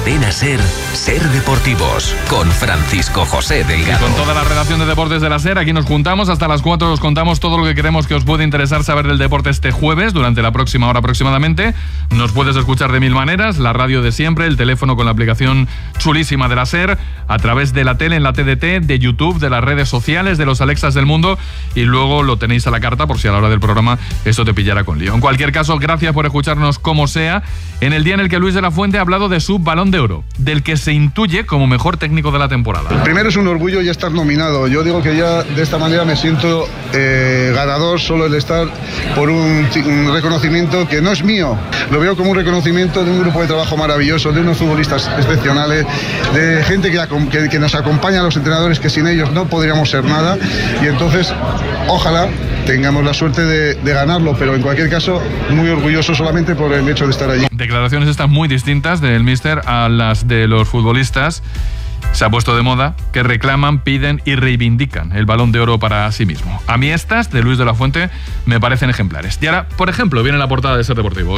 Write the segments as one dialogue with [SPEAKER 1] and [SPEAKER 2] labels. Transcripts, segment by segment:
[SPEAKER 1] Cadena SER, Ser Deportivos, con Francisco José Delgado.
[SPEAKER 2] Y con toda la redacción de Deportes de la SER, aquí nos juntamos hasta las 4, os contamos todo lo que queremos que os puede interesar saber del deporte este jueves, durante la próxima hora aproximadamente. Nos puedes escuchar de mil maneras, la radio de siempre, el teléfono con la aplicación chulísima de la SER, a través de la tele en la TDT, de YouTube, de las redes sociales, de los Alexas del mundo, y luego lo tenéis a la carta por si a la hora del programa esto te pillara con lío. En cualquier caso, gracias por escucharnos como sea, en el día en el que Luis de la Fuente ha hablado de su Balón de Oro, del que se intuye como mejor técnico de la temporada.
[SPEAKER 3] Primero es un orgullo ya estar nominado. Yo digo que ya de esta manera me siento ganador solo el estar por un reconocimiento que no es mío. Lo veo como un reconocimiento de un grupo de trabajo maravilloso, de unos futbolistas excepcionales, de gente que nos acompaña a los entrenadores, que sin ellos no podríamos ser nada. Y entonces, ojalá tengamos la suerte de ganarlo, pero en cualquier caso, muy orgulloso solamente por el hecho de estar allí.
[SPEAKER 2] Declaraciones estas muy distintas del míster a las de los futbolistas. Se ha puesto de moda que reclaman, piden y reivindican el Balón de Oro para sí mismo. A mí estas, de Luis de la Fuente, me parecen ejemplares. Y ahora, por ejemplo, viene la portada de Ser Deportivos,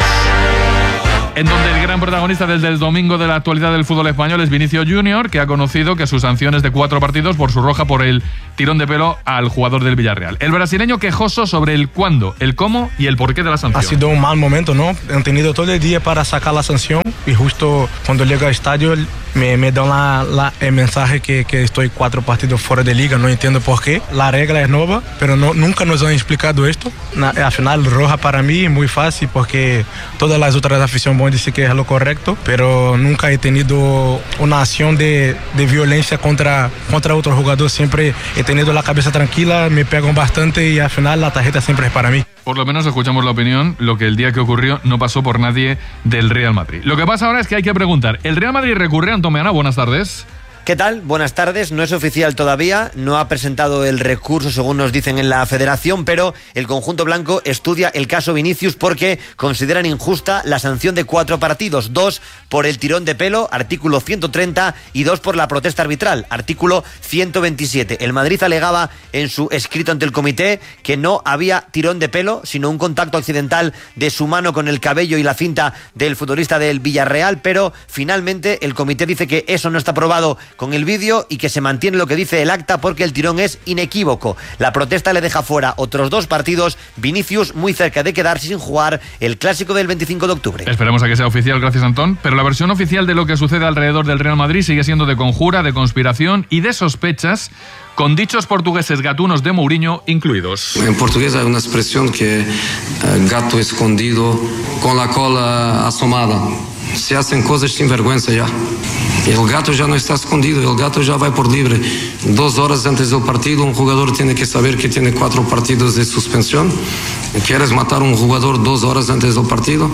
[SPEAKER 2] en donde el gran protagonista desde el domingo de la actualidad del fútbol español es Vinicius Junior, que ha conocido que su sanción es de 4 partidos por su roja por el tirón de pelo al jugador del Villarreal. El brasileño quejoso sobre el cuándo, el cómo y el porqué de la sanción.
[SPEAKER 4] Ha sido un mal momento, ¿no? Han tenido todo el día para sacar la sanción y justo cuando llega al estadio me dan el mensaje que estoy 4 partidos fuera de liga. No entiendo por qué. La regla es nueva, pero nunca nos han explicado esto. Al final, roja para mí es muy fácil porque todas las otras aficiones van a decir que es lo correcto, pero nunca he tenido una acción de violencia contra otro jugador. Siempre he tenido la cabeza tranquila, me pegan bastante y al final la tarjeta siempre es para mí.
[SPEAKER 2] Por lo menos escuchamos la opinión, lo que el día que ocurrió no pasó por nadie del Real Madrid. Lo que pasa ahora es que hay que preguntar, ¿el Real Madrid recurre? Antomeana, buenas tardes.
[SPEAKER 5] ¿Qué tal? Buenas tardes. No es oficial todavía, no ha presentado el recurso según nos dicen en la federación, pero el conjunto blanco estudia el caso Vinicius porque consideran injusta la sanción de 4 partidos, 2 por el tirón de pelo, artículo 130, y 2 por la protesta arbitral, artículo 127. El Madrid alegaba en su escrito ante el comité que no había tirón de pelo, sino un contacto accidental de su mano con el cabello y la cinta del futbolista del Villarreal, pero finalmente el comité dice que eso no está probado con el vídeo y que se mantiene lo que dice el acta porque el tirón es inequívoco. La protesta le deja fuera otros 2 partidos. Vinicius muy cerca de quedarse sin jugar el clásico del 25 de octubre.
[SPEAKER 2] Esperemos a que sea oficial, gracias Antón. Pero la versión oficial de lo que sucede alrededor del Real Madrid sigue siendo de conjura, de conspiración y de sospechas, con dichos portugueses gatunos de Mourinho incluidos.
[SPEAKER 6] En portugués hay una expresión que gato escondido con la cola asomada. Se hacen cosas sin vergüenza ya. El gato ya no está escondido, el gato ya va por libre. 2 horas antes del partido, un jugador tiene que saber que tiene 4 partidos de suspensión. ¿Quieres matar a un jugador 2 horas antes del partido?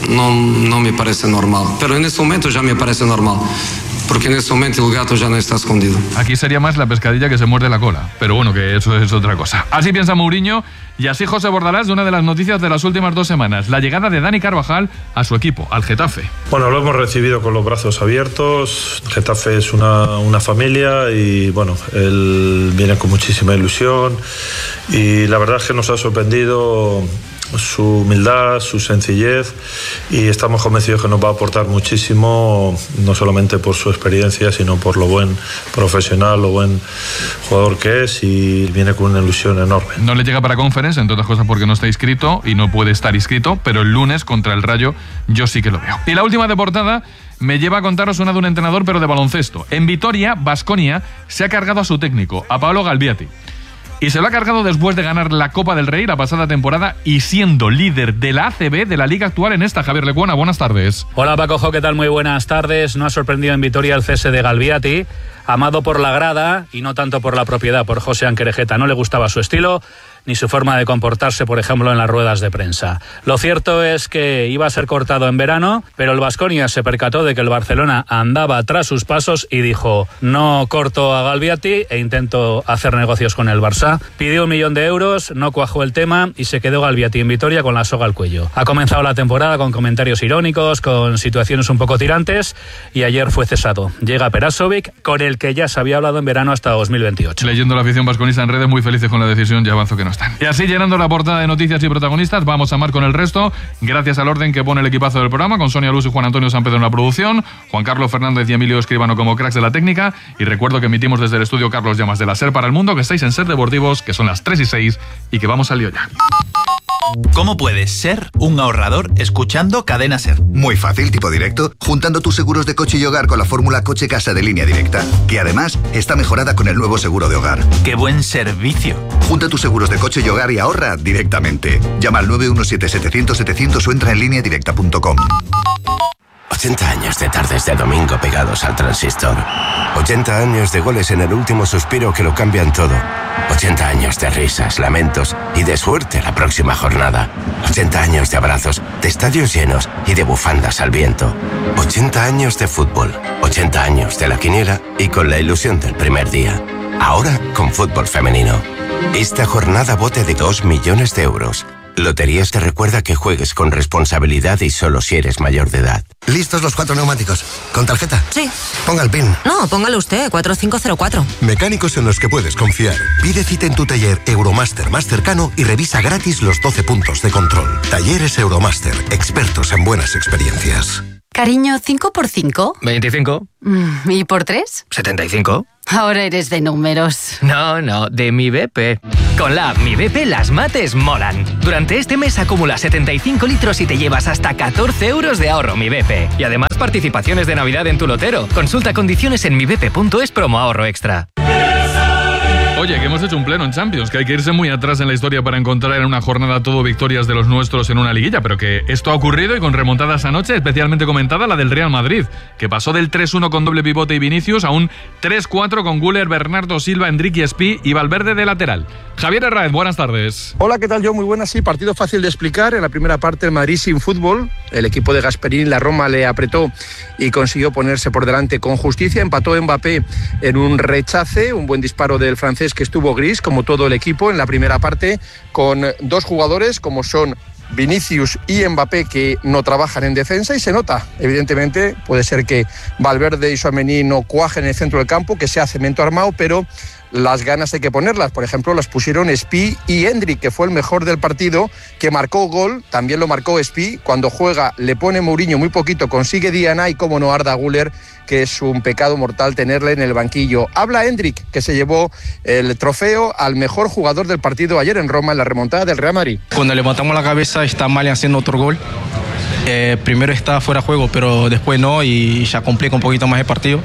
[SPEAKER 6] No me parece normal. Pero en este momento ya me parece normal. Porque en este momento el gato ya no está escondido.
[SPEAKER 2] Aquí sería más la pescadilla que se muerde la cola, pero bueno, que eso es otra cosa. Así piensa Mourinho y así José Bordalás de una de las noticias de las últimas 2 semanas, la llegada de Dani Carvajal a su equipo, al Getafe.
[SPEAKER 7] Bueno, lo hemos recibido con los brazos abiertos. Getafe es una familia y bueno, él viene con muchísima ilusión y la verdad es que nos ha sorprendido su humildad, su sencillez y estamos convencidos que nos va a aportar muchísimo, no solamente por su experiencia, sino por lo buen profesional, lo buen jugador que es y viene con una ilusión enorme.
[SPEAKER 2] No le llega para Conference, entre otras cosas porque no está inscrito y no puede estar inscrito, pero el lunes contra el Rayo yo sí que lo veo. Y la última de portada me lleva a contaros una de un entrenador pero de baloncesto. En Vitoria, Baskonia se ha cargado a su técnico, a Paolo Galbiati. Y se lo ha cargado después de ganar la Copa del Rey la pasada temporada y siendo líder de la ACB de la liga actual en esta. Javier Lecuona, buenas tardes.
[SPEAKER 8] Hola Paco, ¿qué tal? Muy buenas tardes. No ha sorprendido en Vitoria el cese de Galbiati, amado por la grada y no tanto por la propiedad, por José Anquerejeta. No le gustaba su estilo ni su forma de comportarse, por ejemplo, en las ruedas de prensa. Lo cierto es que iba a ser cortado en verano, pero el Baskonia se percató de que el Barcelona andaba tras sus pasos y dijo: no corto a Galbiati e intento hacer negocios con el Barça. Pidió 1 millón de euros, no cuajó el tema y se quedó Galbiati en Vitoria con la soga al cuello. Ha comenzado la temporada con comentarios irónicos, con situaciones un poco tirantes y ayer fue cesado. Llega Perasovic, con el que ya se había hablado en verano hasta 2028.
[SPEAKER 2] Leyendo la afición vasconista en redes, muy felices con la decisión, ya avanzo que no está. están. Y así, llenando la portada de noticias y protagonistas, vamos a amar con el resto, gracias al orden que pone el equipazo del programa, con Sonia Luz y Juan Antonio San Pedro en la producción, Juan Carlos Fernández y Emilio Escribano como cracks de la técnica, y recuerdo que emitimos desde el estudio Carlos Llamas de la SER para el mundo, que estáis en SER Deportivos, que son las 3:06 y que vamos al lío ya.
[SPEAKER 9] ¿Cómo puedes ser un ahorrador escuchando Cadena SER?
[SPEAKER 10] Muy fácil, tipo directo, juntando tus seguros de coche y hogar con la fórmula Coche Casa de Línea Directa, que además está mejorada con el nuevo seguro de hogar.
[SPEAKER 9] ¡Qué buen servicio!
[SPEAKER 10] Junta tus seguros de coche y hogar y ahorra directamente. Llama al 917-700-700 o entra en lineadirecta.com.
[SPEAKER 11] 80 años de tardes de domingo pegados al transistor. 80 años de goles en el último suspiro que lo cambian todo. 80 años de risas, lamentos y de suerte la próxima jornada. 80 años de abrazos, de estadios llenos y de bufandas al viento. 80 años de fútbol. 80 años de la quiniela y con la ilusión del primer día. Ahora con fútbol femenino. Esta jornada bote de 2 millones de euros. Loterías te recuerda que juegues con responsabilidad y solo si eres mayor de edad.
[SPEAKER 12] ¿Listos los 4 neumáticos? ¿Con tarjeta?
[SPEAKER 13] Sí.
[SPEAKER 12] Ponga el PIN.
[SPEAKER 13] No, póngalo usted, 4504.
[SPEAKER 12] Mecánicos en los que puedes confiar. Pide cita en tu taller Euromaster más cercano y revisa gratis los 12 puntos de control. Talleres Euromaster, expertos en buenas experiencias.
[SPEAKER 14] Cariño, ¿5 por 5?
[SPEAKER 15] 25.
[SPEAKER 14] ¿Y por 3?
[SPEAKER 15] 75.
[SPEAKER 14] Ahora eres de números.
[SPEAKER 15] No, de Mi BP. Con la app Mi BP las mates molan. Durante este mes acumula 75 litros y te llevas hasta 14 euros de ahorro Mi BP. Y además participaciones de Navidad en tu lotero. Consulta condiciones en mibp.es promo ahorro extra.
[SPEAKER 2] Oye, que hemos hecho un pleno en Champions, que hay que irse muy atrás en la historia para encontrar en una jornada todo victorias de los nuestros en una liguilla, pero que esto ha ocurrido y con remontadas anoche, especialmente comentada la del Real Madrid, que pasó del 3-1 con doble pivote y Vinicius a un 3-4 con Güler, Bernardo Silva, Enrique Espí y Valverde de lateral. Javier Herráez, buenas tardes.
[SPEAKER 16] Hola, ¿qué tal? Muy buenas, sí, partido fácil de explicar. En la primera parte el Madrid sin fútbol, el equipo de Gasperín, la Roma le apretó y consiguió ponerse por delante con justicia, empató Mbappé en un rechace, un buen disparo del francés que estuvo gris, como todo el equipo en la primera parte, con 2 jugadores como son Vinicius y Mbappé que no trabajan en defensa y se nota, evidentemente, puede ser que Valverde y Tchouaméni no cuajen en el centro del campo, que sea cemento armado, pero las ganas hay que ponerlas. Por ejemplo, las pusieron Espí y Endrick, que fue el mejor del partido, que marcó gol, también lo marcó Espí. Cuando juega le pone Mourinho muy poquito, consigue Diana y como no Arda Güler, que es un pecado mortal tenerle en el banquillo. Habla Endrick, que se llevó el trofeo al mejor jugador del partido ayer en Roma en la remontada del Real Madrid.
[SPEAKER 4] Cuando levantamos la cabeza está Mali haciendo otro gol. Primero está fuera de juego, pero después no y ya complica un poquito más el partido.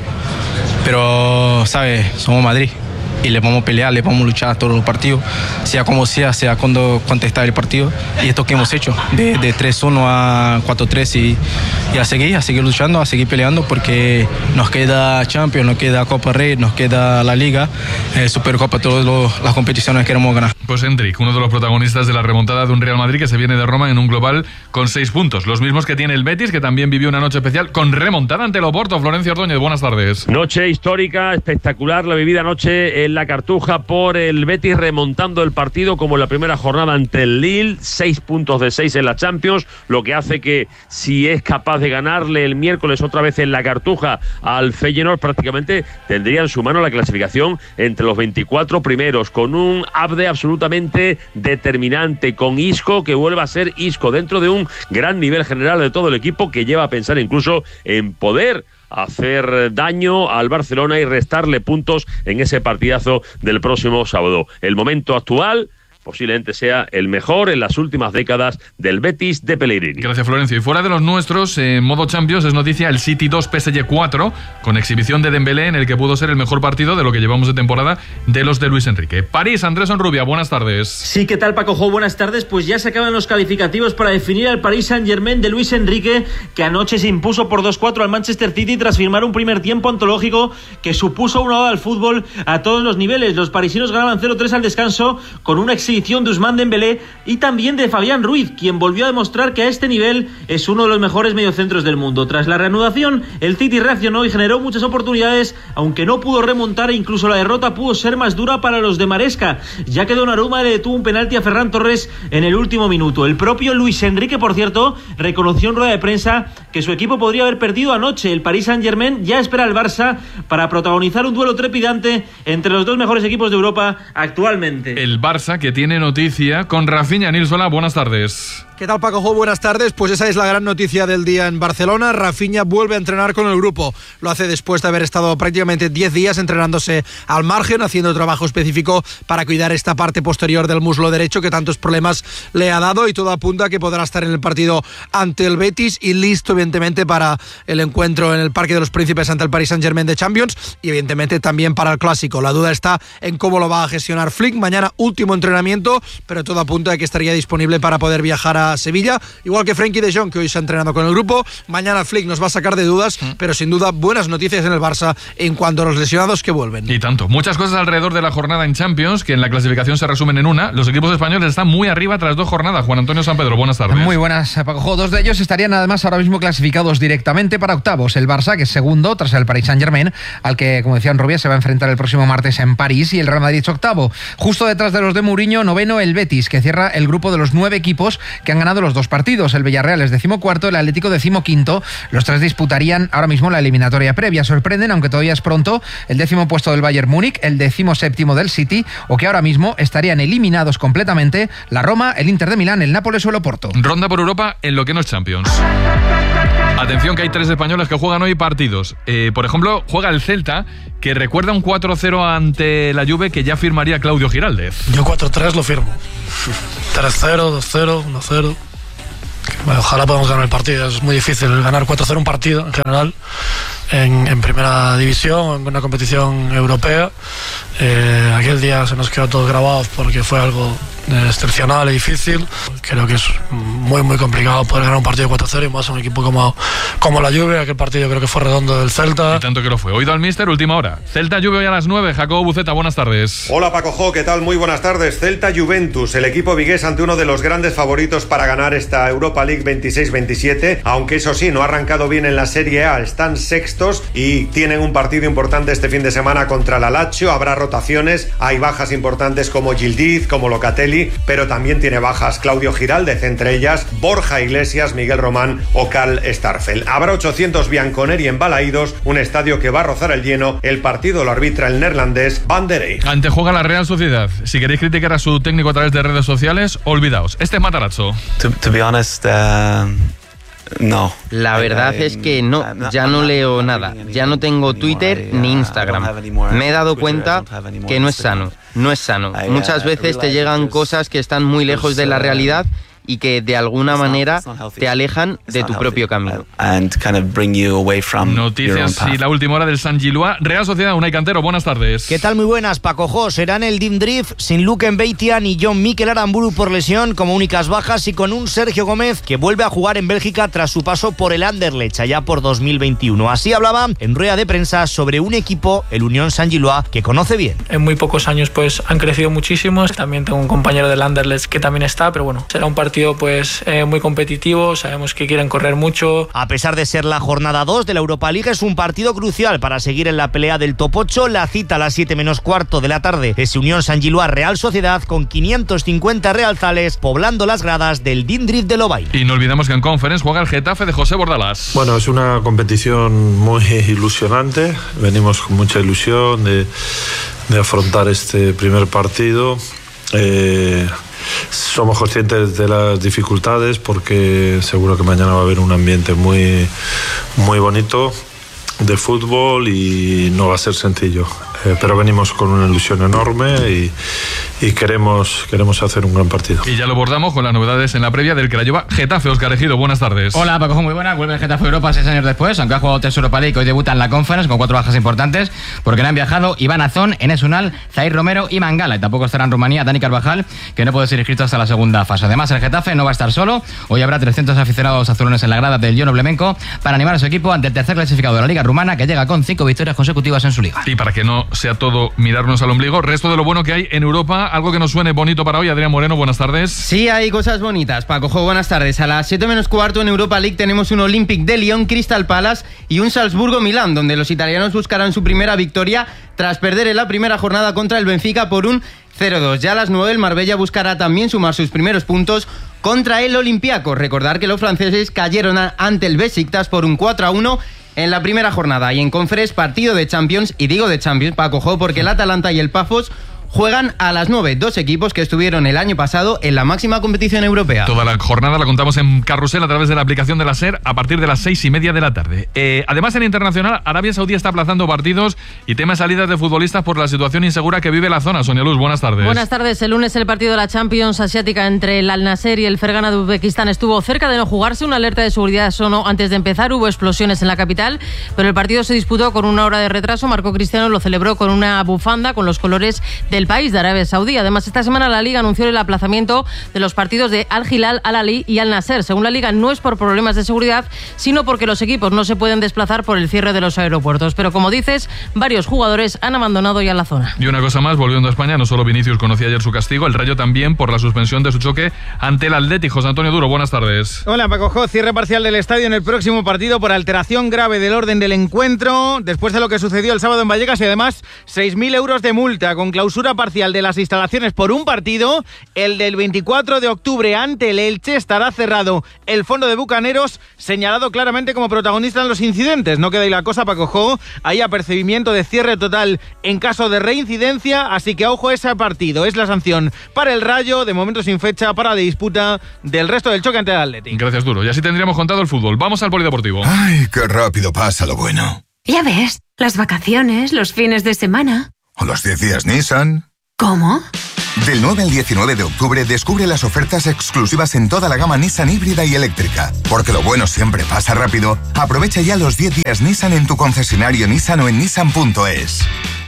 [SPEAKER 4] Pero, ¿sabes? Somos Madrid. Y le vamos a pelear, le vamos a luchar todos los partidos, sea como sea cuando contestar el partido. Y esto que hemos hecho, de 3-1 a 4-3 y a seguir luchando, a seguir peleando, porque nos queda Champions, nos queda Copa Rey, nos queda la Liga, Supercopa, todas las competiciones que queremos ganar.
[SPEAKER 2] Pues Endrick, uno de los protagonistas de la remontada de un Real Madrid que se viene de Roma en un global con 6 puntos, los mismos que tiene el Betis, que también vivió una noche especial con remontada ante el Oporto. Florencio Ordóñez, buenas tardes.
[SPEAKER 17] Noche histórica, espectacular la vivida anoche en la Cartuja por el Betis, remontando el partido como en la primera jornada ante el Lille, 6 puntos de 6 en la Champions, lo que hace que si es capaz de ganarle el miércoles otra vez en la Cartuja al Feyenoord, prácticamente tendría en su mano la clasificación entre los 24 primeros, con un Abde absolutamente determinante, con Isco que vuelve a ser Isco dentro de un gran nivel general de todo el equipo, que lleva a pensar incluso en poder hacer daño al Barcelona y restarle puntos en ese partidazo del próximo sábado. El momento actual posiblemente sea el mejor en las últimas décadas del Betis de Pellegrini.
[SPEAKER 2] Gracias, Florencio. Y fuera de los nuestros, en modo Champions, es noticia el City 2 PSG 4, con exhibición de Dembélé, en el que pudo ser el mejor partido de lo que llevamos de temporada de los de Luis Enrique. París, Andrés Onrubia, buenas tardes.
[SPEAKER 18] Sí, ¿qué tal, Paco Jo? Buenas tardes. Pues ya se acaban los calificativos para definir al Paris Saint-Germain de Luis Enrique, que anoche se impuso por 2-4 al Manchester City tras firmar un primer tiempo antológico que supuso una oda al fútbol a todos los niveles. Los parisinos ganaban 0-3 al descanso con una exhibición de Ousmane Dembélé y también de Fabián Ruiz, quien volvió a demostrar que a este nivel es uno de los mejores mediocentros del mundo. Tras la reanudación, el City reaccionó y generó muchas oportunidades, aunque no pudo remontar e incluso la derrota pudo ser más dura para los de Maresca, ya que Donnarumma le detuvo un penalti a Ferran Torres en el último minuto. El propio Luis Enrique, por cierto, reconoció en rueda de prensa que su equipo podría haber perdido anoche. El Paris Saint-Germain ya espera al Barça para protagonizar un duelo trepidante entre los dos mejores equipos de Europa actualmente.
[SPEAKER 2] El Barça, que tiene noticia con Rafinha. Nilsola, buenas tardes.
[SPEAKER 19] ¿Qué tal, Paco Jo? Buenas tardes. Pues esa es la gran noticia del día en Barcelona. Rafinha vuelve a entrenar con el grupo. Lo hace después de haber estado prácticamente 10 días entrenándose al margen, haciendo trabajo específico para cuidar esta parte posterior del muslo derecho que tantos problemas le ha dado, y todo apunta a que podrá estar en el partido ante el Betis y listo, evidentemente, para el encuentro en el Parque de los Príncipes ante el Paris Saint-Germain de Champions, y evidentemente también para el Clásico. La duda está en cómo lo va a gestionar Flick. Mañana último entrenamiento, pero todo apunta a que estaría disponible para poder viajar a Sevilla, igual que Frenkie de Jong, que hoy se ha entrenado con el grupo. Mañana Flick nos va a sacar de dudas, pero sin duda buenas noticias en el Barça en cuanto a los lesionados que vuelven.
[SPEAKER 2] Y tanto. Muchas cosas alrededor de la jornada en Champions, que en la clasificación se resumen en una. Los equipos españoles están muy arriba tras 2 jornadas. Juan Antonio Sanpedro, buenas tardes.
[SPEAKER 20] Muy buenas, Paco. 2 de ellos estarían además ahora mismo clasificados directamente para octavos. El Barça, que es segundo tras el Paris Saint-Germain, al que, como decía Rubia, se va a enfrentar el próximo martes en París, y el Real Madrid es octavo. Justo detrás de los de Mourinho, noveno el Betis, que cierra el grupo de los 9 equipos que han ganado los 2 partidos. El Villarreal es 14º, el Atlético 15º. Los 3 disputarían ahora mismo la eliminatoria previa. Sorprenden, aunque todavía es pronto, el 10º puesto del Bayern Múnich, el 17º del City, o que ahora mismo estarían eliminados completamente la Roma, el Inter de Milán, el Nápoles o el Oporto.
[SPEAKER 2] Ronda por Europa en lo que no es Champions. Atención, que hay 3 españoles que juegan hoy partidos. Por ejemplo, juega el Celta, que recuerda un 4-0 ante la Juve que ya firmaría Claudio Giraldez.
[SPEAKER 21] Yo 4-3 lo firmo. 3-0, 2-0, 1-0. Bueno, ojalá podamos ganar el partido. Es muy difícil ganar 4-0 un partido en general en primera división, en una competición europea. Aquel día se nos quedó todos grabados porque fue algo excepcional y difícil. Creo que es muy complicado poder ganar un partido 4-0 y más a un equipo como la Juve. Aquel partido creo que fue redondo del Celta.
[SPEAKER 2] Y tanto que lo fue. Oído al míster, última hora. Celta Juve hoy a las 9. Jacobo Buceta, buenas tardes.
[SPEAKER 22] Hola Paco Jo, ¿qué tal? Muy buenas tardes. Celta Juventus, el equipo vigués ante uno de los grandes favoritos para ganar esta Europa League 26-27, aunque eso sí, no ha arrancado bien en la Serie A. Están sextos y tienen un partido importante este fin de semana contra la Lazio. Habrá rotaciones, hay bajas importantes como Yildiz, como Locatelli, pero también tiene bajas Claudio Giraldez, entre ellas Borja Iglesias, Miguel Román o Karl Starfel. Habrá 800 bianconeri en Balaídos, un estadio que va a rozar el lleno. El partido lo arbitra el neerlandés Van der Eyck.
[SPEAKER 2] Antejuega la Real Sociedad. Si queréis criticar a su técnico a través de redes sociales, olvidaos. Este es Matarazzo.
[SPEAKER 23] To be honest, no.
[SPEAKER 24] La verdad es que no, ya no leo nada. Ya no tengo Twitter ni Instagram. Me he dado cuenta que no es sano. No es sano. Muchas veces te llegan cosas que están muy lejos de la realidad y que de alguna manera te alejan de tu propio camino.
[SPEAKER 2] Noticias y la última hora del San Gilois. Real Sociedad, Unai Cantero, buenas tardes.
[SPEAKER 25] ¿Qué tal? Muy buenas, Paco Jo. Será en el Dim Drift sin Luke Mbeitia ni John Mikel Aramburu por lesión como únicas bajas, y con un Sergio Gómez que vuelve a jugar en Bélgica tras su paso por el Anderlecht allá por 2021. Así hablaba en rueda de prensa sobre un equipo, el Unión San Gilois, que conoce bien.
[SPEAKER 26] En muy pocos años pues han crecido muchísimo. También tengo un compañero del Anderlecht que también está, pero bueno, será un partido pues muy competitivo. Sabemos que quieren correr mucho.
[SPEAKER 25] A pesar de ser la jornada 2 de la Europa League, es un partido crucial para seguir en la pelea del top 8. La cita a las 7:15 de la tarde es Unión San Gilois Real Sociedad, con 550 realzales poblando las gradas del Dim Drift de Lovaina.
[SPEAKER 2] Y no olvidemos que en Conference juega el Getafe de José Bordalás.
[SPEAKER 7] Bueno, es una competición muy ilusionante. Venimos con mucha ilusión de afrontar este primer partido. Somos conscientes de las dificultades porque seguro que mañana va a haber un ambiente muy bonito de fútbol y no va a ser sencillo, pero venimos con una ilusión enorme y queremos hacer un gran partido.
[SPEAKER 2] Y ya lo abordamos con las novedades en la previa del Craiova Getafe. Óscar Ejido, buenas tardes.
[SPEAKER 27] Hola Paco, muy buena. Vuelve el Getafe a Europa 6 años después, aunque ha jugado 3 Europa League. Hoy debuta en la Conference con 4 bajas importantes porque no han viajado Iván Azón, Enes Unal, Zair Romero y Mangala, y tampoco estará en Rumanía Dani Carvajal, que no puede ser inscrito hasta la segunda fase. Además, el Getafe no va a estar solo. Hoy habrá 300 aficionados azulones en la grada del Jono Blemenko para animar a su equipo ante el tercer clasificado de la Liga Rumana, que llega con 5 victorias consecutivas en su liga.
[SPEAKER 2] Y para que no sea todo mirarnos al ombligo, resto de lo bueno que hay en Europa, algo que nos suene bonito para hoy. Adrián Moreno, buenas tardes.
[SPEAKER 24] Sí, hay cosas bonitas, Paco Jo, buenas tardes. A las 7:15 en Europa League tenemos un Olympique de Lyon, Crystal Palace y un Salzburgo-Milán, donde los italianos buscarán su primera victoria tras perder en la primera jornada contra el Benfica por un 0-2. Ya a las 9 el Marbella buscará también sumar sus primeros puntos contra el Olympiacos. Recordar que los franceses cayeron ante el Besiktas por un 4-1 en la primera jornada. Y en Conference, partido de Champions, y digo de Champions, Paco Jo, porque el Atalanta y el Pafos juegan a las 9, dos equipos que estuvieron el año pasado en la máxima competición europea.
[SPEAKER 2] Toda la jornada la contamos en Carrusel a través de la aplicación de la SER a partir de las 6:30 de la tarde. Además, en internacional, Arabia Saudí está aplazando partidos y tema salidas de futbolistas por la situación insegura que vive la zona. Sonia Luz, buenas tardes.
[SPEAKER 1] Buenas tardes. El lunes el partido de la Champions asiática entre el Al Nassr y el Fergana de Uzbekistán estuvo cerca de no jugarse. Una alerta de seguridad sonó antes de empezar. Hubo explosiones en la capital, pero el partido se disputó con una hora de retraso. Marco Cristiano lo celebró con una bufanda con los colores del país de Arabia Saudí. Además, esta semana la Liga anunció el aplazamiento de los partidos de Al Hilal, Al Ahly y Al Nassr. Según la Liga, no es por problemas de seguridad, sino porque los equipos no se pueden desplazar por el cierre de los aeropuertos. Pero como dices, varios jugadores han abandonado ya la zona.
[SPEAKER 2] Y una cosa más, volviendo a España, no solo Vinicius conocía ayer su castigo, el Rayo también por la suspensión de su choque ante el Athletic. José Antonio Duro, buenas tardes.
[SPEAKER 3] Hola, Paco Jo. Cierre parcial del estadio en el próximo partido por alteración grave del orden del encuentro, después de lo que sucedió el sábado en Vallecas, y además 6.000 euros de multa con clausura parcial de las instalaciones por un partido. El del 24 de octubre ante el Elche estará cerrado. El fondo de Bucaneros señalado claramente como protagonista en los incidentes. No queda ahí la cosa, Paco Jo. Hay apercibimiento de cierre total en caso de reincidencia, así que ojo a ese partido. Es la sanción para el Rayo, de momento sin fecha para la disputa del resto del choque ante el Athletic.
[SPEAKER 2] Gracias, Duro. Y así tendríamos contado el fútbol. Vamos al polideportivo.
[SPEAKER 5] Ay, qué rápido pasa lo bueno.
[SPEAKER 6] Ya ves, las vacaciones, los fines de semana.
[SPEAKER 5] O los 10 días Nissan.
[SPEAKER 6] ¿Cómo?
[SPEAKER 5] Del 9 al 19 de octubre descubre las ofertas exclusivas en toda la gama Nissan híbrida y eléctrica. Porque lo bueno siempre pasa rápido. Aprovecha ya los 10 días Nissan en tu concesionario Nissan o en nissan.es.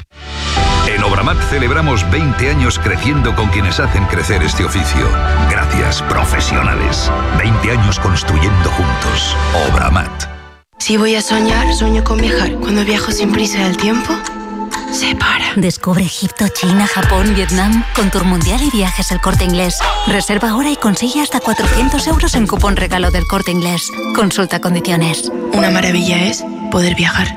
[SPEAKER 8] En Obramat celebramos 20 años creciendo con quienes hacen crecer este oficio. Gracias, profesionales. 20 años construyendo juntos. Obramat.
[SPEAKER 9] Si voy a soñar, sueño con viajar. Cuando viajo sin prisa del tiempo, se para.
[SPEAKER 10] Descubre Egipto, China, Japón, Vietnam con Tour Mundial y Viajes El Corte Inglés. Reserva ahora y consigue hasta 400 euros en cupón regalo del Corte Inglés. Consulta condiciones.
[SPEAKER 9] Una maravilla es poder viajar.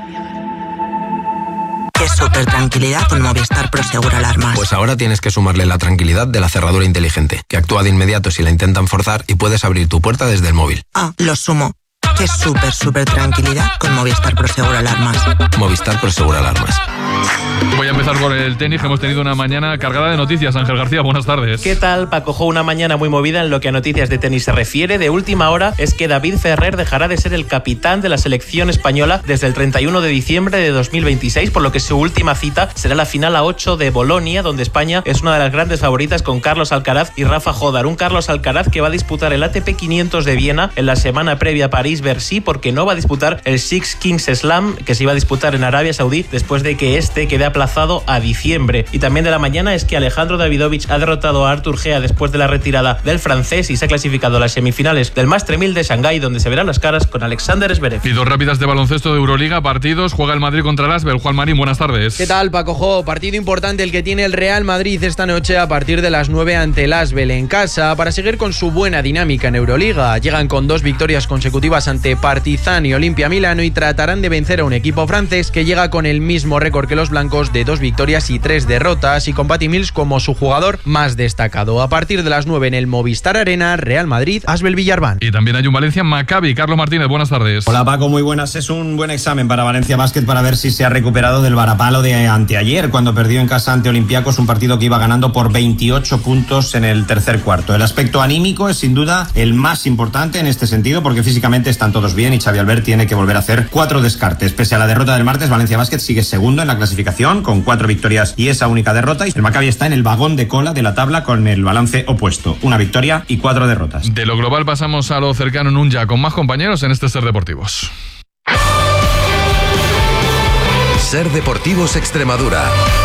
[SPEAKER 28] Es súper tranquilidad con Movistar Prosegur Alarmas.
[SPEAKER 29] Pues ahora tienes que sumarle la tranquilidad de la cerradura inteligente, que actúa de inmediato si la intentan forzar y puedes abrir tu puerta desde el móvil.
[SPEAKER 28] Ah, lo sumo. Que es súper tranquilidad con Movistar Prosegur Alarmas.
[SPEAKER 29] Movistar Prosegur Alarmas.
[SPEAKER 2] Voy a empezar por el tenis, que hemos tenido una mañana cargada de noticias. Ángel García, buenas tardes.
[SPEAKER 30] ¿Qué tal, Paco Jo? Una mañana muy movida en lo que a noticias de tenis se refiere. De última hora es que David Ferrer dejará de ser el capitán de la selección española desde el 31 de diciembre de 2026, por lo que su última cita será la final A8 de Bolonia, donde España es una de las grandes favoritas con Carlos Alcaraz y Rafa Jodar. Un Carlos Alcaraz que va a disputar el ATP 500 de Viena en la semana previa a París-Bercy, porque no va a disputar el Six Kings Slam que se iba a disputar en Arabia Saudí después de que este quede aplazado a diciembre. Y también de la mañana es que Alejandro Davidovich ha derrotado a Artur Gea después de la retirada del francés y se ha clasificado a las semifinales del Master 1000 de Shanghái, donde se verán las caras con Alexander Zverev.
[SPEAKER 2] Y dos rápidas de baloncesto de Euroliga, partidos. Juega el Madrid contra el Asbel. Juan Marín, buenas tardes.
[SPEAKER 31] ¿Qué tal, Paco Jo? Partido importante el que tiene el Real Madrid esta noche a partir de las 9 ante el Asbel en casa para seguir con su buena dinámica en Euroliga. Llegan con 2 victorias consecutivas ante Partizan y Olimpia Milano y tratarán de vencer a un equipo francés que llega con el mismo récord que los blancos de 2 victorias y 3 derrotas, y con Patty Mills como su jugador más destacado. A partir de las 9 en el Movistar Arena, Real Madrid, Asbel Villarban.
[SPEAKER 2] Y también hay un Valencia Maccabi. Carlos Martínez, buenas tardes.
[SPEAKER 32] Hola Paco, muy buenas. Es un buen examen para Valencia Basket para ver si se ha recuperado del varapalo de anteayer, cuando perdió en casa ante Olympiacos, un partido que iba ganando por 28 puntos en el tercer cuarto. El aspecto anímico es sin duda el más importante en este sentido, porque físicamente están todos bien y Xavi Albert tiene que volver a hacer 4 descartes. Pese a la derrota del martes, Valencia Basket sigue segundo en la clasificación con 4 victorias y esa única derrota, y el Maccabi está en el vagón de cola de la tabla con el balance opuesto, 1 victoria y 4 derrotas.
[SPEAKER 2] De lo global pasamos a lo cercano en un ya, con más compañeros en este Ser Deportivos.
[SPEAKER 33] Ser Deportivos Extremadura.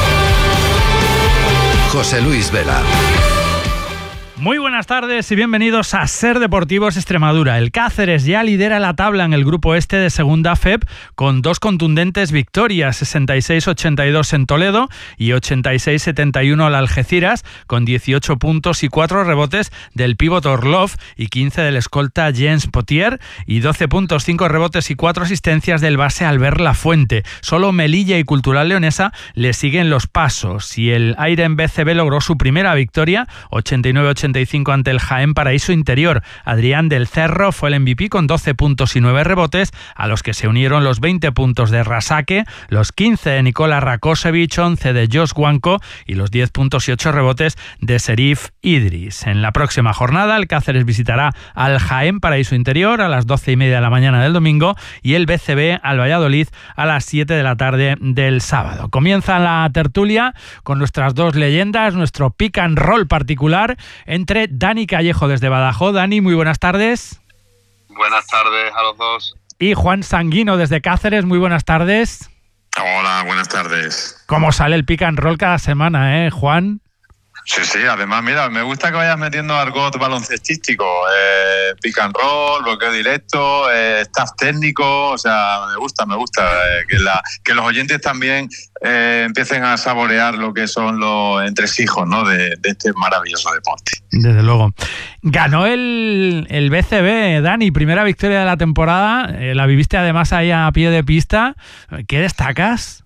[SPEAKER 33] José Luis Vela.
[SPEAKER 34] Muy buenas tardes y bienvenidos a Ser Deportivos Extremadura. El Cáceres ya lidera la tabla en el grupo este de Segunda FEP con 2 contundentes victorias, 66-82 en Toledo y 86-71 al Algeciras, con 18 puntos y 4 rebotes del pívot Orlov y 15 del escolta Jens Potier, y 12 puntos, 5 rebotes y 4 asistencias del base Albert Lafuente. Solo Melilla y Cultural Leonesa le siguen los pasos, y el Airen BCB logró su primera victoria, 89-86 55 ante el Jaén Paraíso Interior. Adrián del Cerro fue el MVP con 12 puntos y 9 rebotes, a los que se unieron los 20 puntos de Rasake, los 15 de Nikola Rakosevic, 11 de Josh Guanco y los 10 puntos y 8 rebotes de Serif Idris. En la próxima jornada, el Cáceres visitará al Jaén Paraíso Interior a las 12:30 de la mañana del domingo y el BCB al Valladolid a las 7 de la tarde del sábado. Comienza la tertulia con nuestras dos leyendas, nuestro pick and roll particular entre Dani Callejo desde Badajoz. Dani, muy buenas tardes.
[SPEAKER 4] Buenas tardes a los dos.
[SPEAKER 34] Y Juan Sanguino desde Cáceres, muy buenas tardes.
[SPEAKER 11] Hola, buenas tardes.
[SPEAKER 34] ¿Cómo sale el pick and roll cada semana, Juan?
[SPEAKER 11] Sí, además, mira, me gusta que vayas metiendo argot baloncestístico, pick and roll, bloqueo directo, staff técnico, o sea, me gusta que los oyentes también empiecen a saborear lo que son los entresijos, ¿no?, de este maravilloso deporte.
[SPEAKER 34] Desde luego. Ganó el BCB, Dani, primera victoria de la temporada, la viviste además ahí a pie de pista. ¿Qué destacas?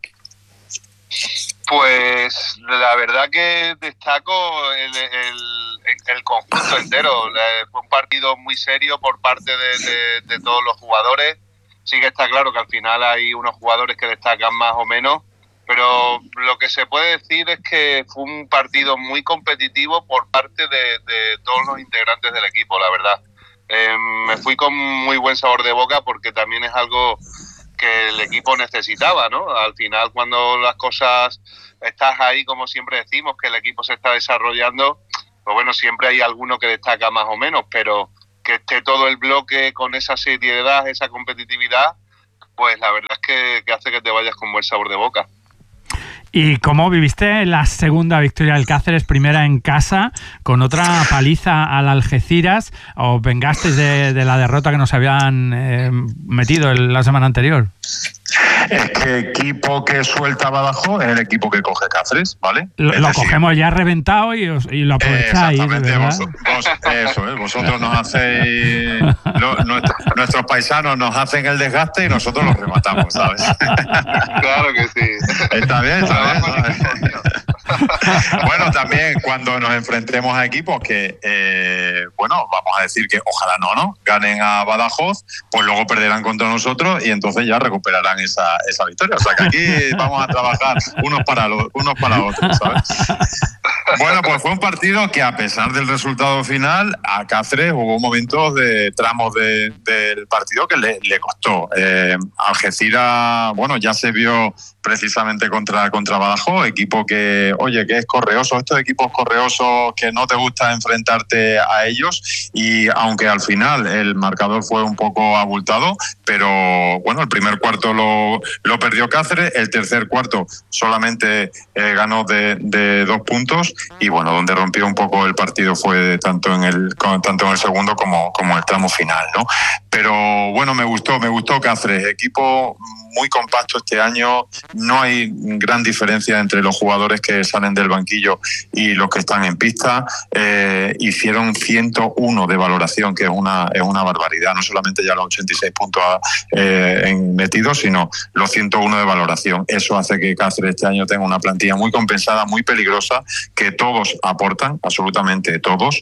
[SPEAKER 4] Pues la verdad que destaco el conjunto entero. Fue un partido muy serio por parte de todos los jugadores. Sí que está claro que al final hay unos jugadores que destacan más o menos, pero lo que se puede decir es que fue un partido muy competitivo por parte de todos los integrantes del equipo, la verdad. Me fui con muy buen sabor de boca porque también es algo que el equipo necesitaba, ¿no? Al final, cuando las cosas estás ahí, como siempre decimos, que el equipo se está desarrollando, pues bueno, siempre hay alguno que destaca más o menos, pero que esté todo el bloque con esa seriedad, esa competitividad, pues la verdad es que hace que te vayas con buen sabor de boca.
[SPEAKER 34] ¿Y cómo viviste la segunda victoria del Cáceres, primera en casa, con otra paliza al Algeciras, o vengasteis de la derrota que nos habían metido la semana anterior?
[SPEAKER 11] Es que equipo que suelta Badajoz es el equipo que coge Cáceres, ¿vale?
[SPEAKER 34] Lo cogemos ya reventado y lo aprovecháis.
[SPEAKER 11] Exactamente, vosotros nos hacéis... nuestros paisanos nos hacen el desgaste y nosotros los rematamos, ¿sabes?
[SPEAKER 4] Claro que sí.
[SPEAKER 11] Está bien. Bueno, también cuando nos enfrentemos a equipos que, vamos a decir que ojalá no ganen a Badajoz, pues luego perderán contra nosotros y entonces ya recuperarán esa victoria. O sea que aquí vamos a trabajar unos para otros, ¿sabes? Bueno, pues fue un partido que, a pesar del resultado final, a Cáceres hubo momentos de tramos del partido que le costó. Algeciras, ya se vio precisamente contra Badajoz, equipo que es correoso, estos equipos correosos que no te gusta enfrentarte a ellos, y aunque al final el marcador fue un poco abultado, pero bueno, el primer cuarto lo perdió Cáceres, el tercer cuarto solamente ganó de 2 puntos, y bueno, donde rompió un poco el partido fue tanto en el segundo como el tramo final, ¿no? Pero bueno, me gustó Cáceres, equipo muy compacto este año, no hay gran diferencia entre los jugadores que salen del banquillo y los que están en pista. Hicieron 101 de valoración, que es una barbaridad, no solamente ya los 86 puntos metidos, sino los 101 de valoración. Eso hace que Cáceres este año tenga una plantilla muy compensada, muy peligrosa, que todos aportan, absolutamente todos,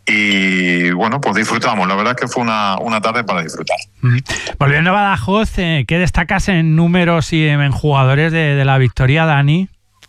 [SPEAKER 11] y bueno, pues disfrutamos. La verdad es que fue una tarde para disfrutar.
[SPEAKER 34] Volviendo a Badajoz, ¿qué destacas en números y en jugadores de la victoria, Dani?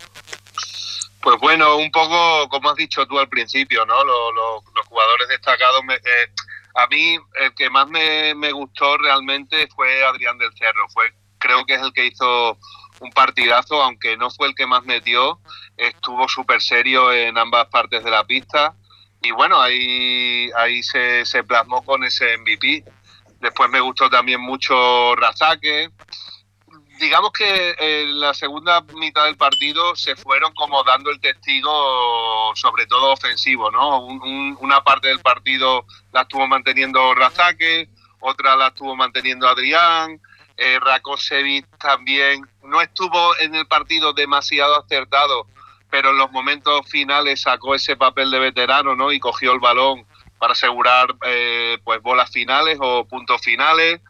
[SPEAKER 4] Pues bueno, un poco como has dicho tú al principio, ¿no? Los jugadores destacados. A mí el que más me gustó realmente fue Adrián del Cerro. Creo que es el que hizo un partidazo, aunque no fue el que más metió. Estuvo súper serio en ambas partes de la pista. Y bueno, ahí se plasmó con ese MVP. Después me gustó también mucho Rasake. Digamos que en la segunda mitad del partido se fueron como dando el testigo, sobre todo ofensivo, ¿no? Una parte del partido la estuvo manteniendo Rasake, otra la estuvo manteniendo Adrián. Rakosevic también no estuvo en el partido demasiado acertado, pero en los momentos finales sacó ese papel de veterano, ¿no? Y cogió el balón para asegurar pues bolas finales o puntos finales.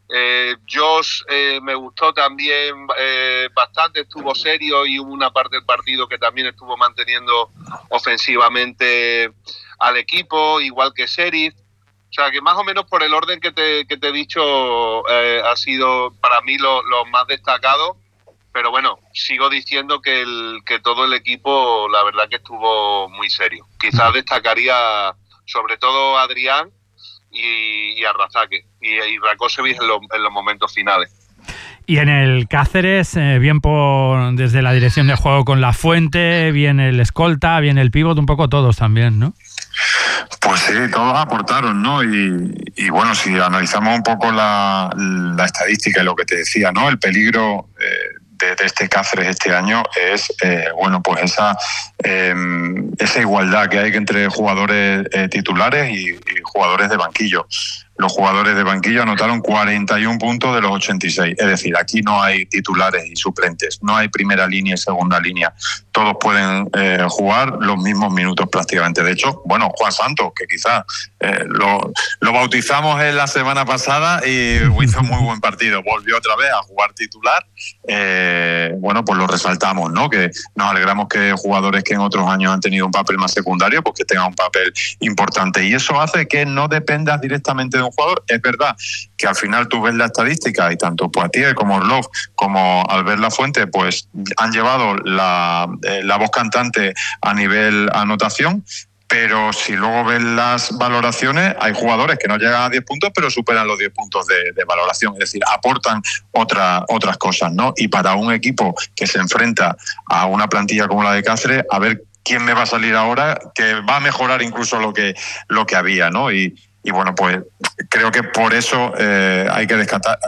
[SPEAKER 4] Josh me gustó también bastante, estuvo serio y hubo una parte del partido que también estuvo manteniendo ofensivamente al equipo, igual que Sheriff. O sea, que más o menos por el orden que te he dicho ha sido para mí lo más destacado. Pero bueno, sigo diciendo que todo el equipo, la verdad que estuvo muy serio. Quizás destacaría sobre todo a Adrián y a Razake y Rakosevic en los momentos finales.
[SPEAKER 34] Y en el Cáceres, bien desde la dirección de juego con La Fuente, bien el escolta, bien el pívot, un poco todos también, ¿no?
[SPEAKER 11] Pues sí, todos aportaron, ¿no? Y bueno, si analizamos un poco la estadística y lo que te decía, ¿no? El peligro de este Cáceres este año es, bueno, pues esa igualdad que hay entre jugadores titulares y jugadores de banquillo. Los jugadores de banquillo anotaron 41 puntos de los 86. Es decir, aquí no hay titulares y suplentes, no hay primera línea y segunda línea. Todos pueden jugar los mismos minutos prácticamente. De hecho, bueno, Juan Santos, que quizás lo bautizamos en la semana pasada y hizo muy buen partido. Volvió otra vez a jugar titular. Bueno, pues lo resaltamos, ¿no? Que nos alegramos que jugadores que en otros años han tenido un papel más secundario, pues que tengan un papel importante. Y eso hace que no dependas directamente de un jugador. Es verdad que al final tú ves la estadística y tanto Poitier como Orlov como Albert Lafuente pues han llevado la voz cantante a nivel anotación, pero si luego ves las valoraciones, hay jugadores que no llegan a 10 puntos, pero superan los 10 puntos de valoración, es decir, aportan otras cosas, ¿no? Y para un equipo que se enfrenta a una plantilla como la de Cáceres, a ver quién me va a salir ahora, que va a mejorar incluso lo que había, ¿no? Y bueno, pues creo que por eso hay que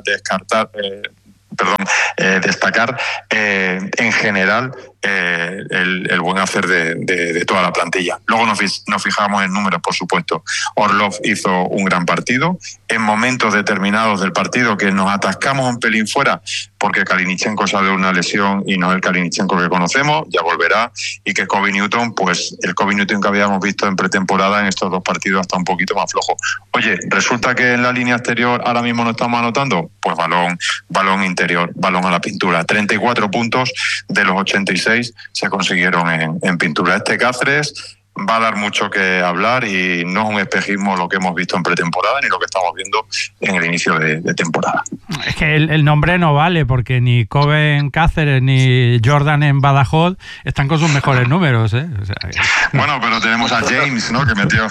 [SPEAKER 11] destacar en general el buen hacer de toda la plantilla. Luego nos fijamos en números, por supuesto. Orlov hizo un gran partido. En momentos determinados del partido que nos atascamos un pelín fuera porque Kalinichenko sale de una lesión y no el Kalinichenko que conocemos, ya volverá, y que Kobe Newton, pues el Kobe Newton que habíamos visto en pretemporada en estos dos partidos está un poquito más flojo. Oye, resulta que en la línea exterior ahora mismo no estamos anotando, pues balón interior, balón a la pintura. 34 puntos de los 86 se consiguieron en pintura. Este Cáceres va a dar mucho que hablar y no es un espejismo lo que hemos visto en pretemporada ni lo que estamos viendo en el inicio de temporada.
[SPEAKER 34] Es que el nombre no vale porque ni Kobe en Cáceres ni Jordan en Badajoz están con sus mejores números, ¿eh? O sea,
[SPEAKER 11] bueno, pero tenemos a James, ¿no? Que metió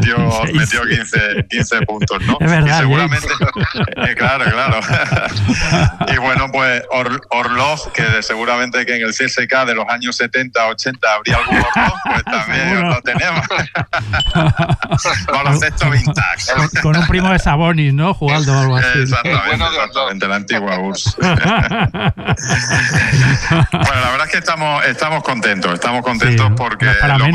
[SPEAKER 11] 15 puntos, ¿no?
[SPEAKER 34] Es verdad,
[SPEAKER 11] y seguramente, claro. Y bueno, pues Orlov, que seguramente que en el CSK de los años 70, 80 habría algún Orlov, pues también lo tenemos. Baloncesto vintage.
[SPEAKER 34] Con un primo de Sabonis, ¿no? Jugando o algo así.
[SPEAKER 11] Exactamente, la antigua URSS. Bueno, la verdad es que estamos contentos porque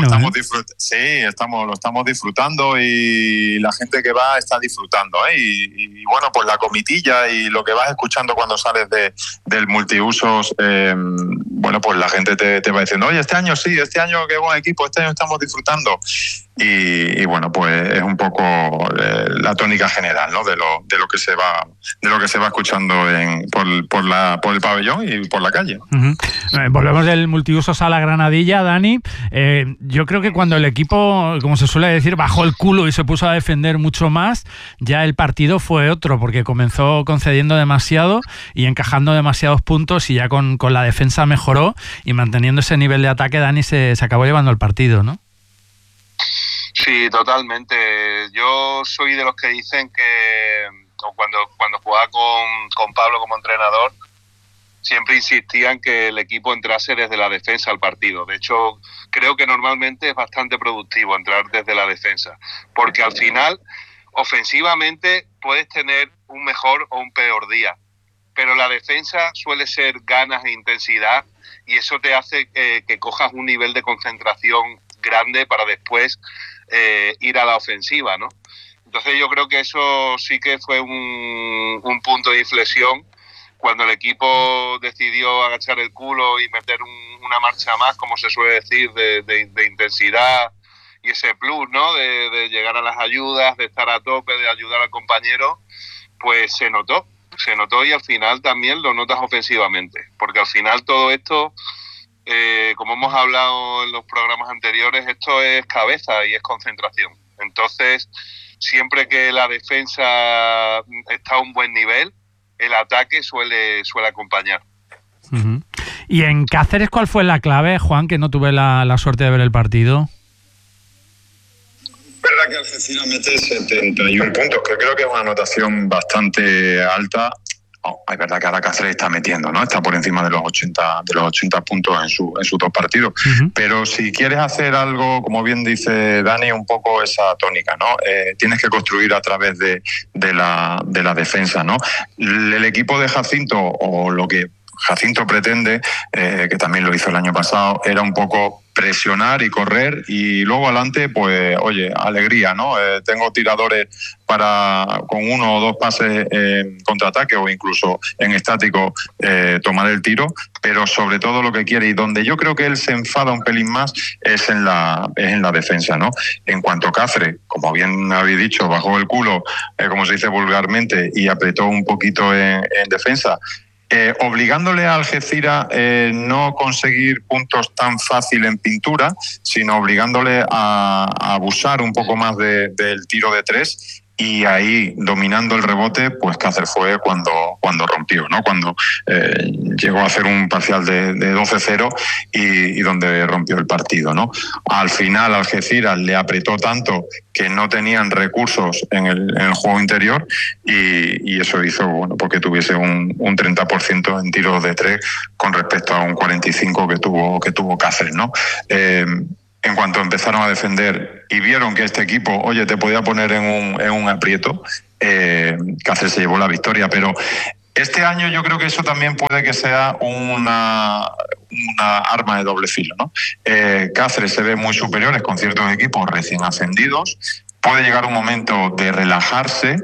[SPEAKER 11] lo estamos disfrutando y la gente que va está disfrutando, ¿eh? Y bueno, pues la comitilla y lo que vas escuchando cuando sales del multiusos, bueno, pues la gente te va diciendo, oye, este año qué buen equipo, este año estamos disfrutando. Y bueno, pues es un poco la tónica general, ¿no? de lo que se va escuchando por el pabellón y por la calle.
[SPEAKER 34] Uh-huh. Volvemos del multiusos a la Granadilla, Dani. Yo creo que cuando el equipo, como se suele decir, bajó el culo y se puso a defender mucho más, ya el partido fue otro, porque comenzó concediendo demasiado y encajando demasiados puntos y ya con la defensa mejoró y manteniendo ese nivel de ataque, Dani se acabó llevando el partido, ¿no?
[SPEAKER 4] Sí, totalmente. Yo soy de los que dicen que cuando jugaba con Pablo como entrenador, siempre insistía en que el equipo entrase desde la defensa al partido. De hecho, creo que normalmente es bastante productivo entrar desde la defensa, porque al final, ofensivamente, puedes tener un mejor o un peor día, pero la defensa suele ser ganas e intensidad y eso te hace que cojas un nivel de concentración grande para después ir a la ofensiva, ¿no? Entonces yo creo que eso sí que fue un punto de inflexión cuando el equipo decidió agachar el culo y meter una marcha más, como se suele decir, de intensidad y ese plus, ¿no? De llegar a las ayudas, de estar a tope, de ayudar al compañero, pues se notó. y al final también lo notas ofensivamente, porque al final todo esto, como hemos hablado en los programas anteriores, esto es cabeza y es concentración. Entonces, siempre que la defensa está a un buen nivel, el ataque suele acompañar.
[SPEAKER 34] Uh-huh. ¿Y en Cáceres cuál fue la clave, Juan, que no tuve la suerte de ver el partido?
[SPEAKER 11] Es verdad que Algeciras mete 71 puntos, que creo que es una anotación bastante alta. Es verdad que ahora Cáceres está metiendo, ¿no? Está por encima de los 80 puntos en sus 2 partidos. Uh-huh. Pero si quieres hacer algo, como bien dice Dani, un poco esa tónica, ¿no? Tienes que construir a través de la defensa, ¿no? El equipo de Jacinto, o lo que Jacinto pretende, que también lo hizo el año pasado, era un poco presionar y correr, y luego adelante, pues, oye, alegría, ¿no? Tengo tiradores para, con 1 o 2 pases en contraataque o incluso en estático, tomar el tiro, pero sobre todo lo que quiere, y donde yo creo que él se enfada un pelín más, es en la defensa, ¿no? En cuanto a Cáceres, como bien habéis dicho, bajó el culo, como se dice vulgarmente, y apretó un poquito en defensa, obligándole a Algeciras no conseguir puntos tan fácil en pintura, sino obligándole a abusar un poco más del tiro de 3, y ahí, dominando el rebote, pues Cáceres fue cuando rompió, ¿no? Cuando llegó a hacer un parcial de 12-0 y donde rompió el partido, ¿no? Al final Algeciras le apretó tanto que no tenían recursos en el juego interior, y eso hizo, bueno, porque tuviese un 30% en tiros de 3 con respecto a un 45% que tuvo Cáceres, ¿no? En cuanto empezaron a defender y vieron que este equipo, oye, te podía poner en un aprieto, Cáceres se llevó la victoria. Pero este año yo creo que eso también puede que sea una arma de doble filo, ¿no? Cáceres se ve muy superiores con ciertos equipos recién ascendidos. Puede llegar un momento de relajarse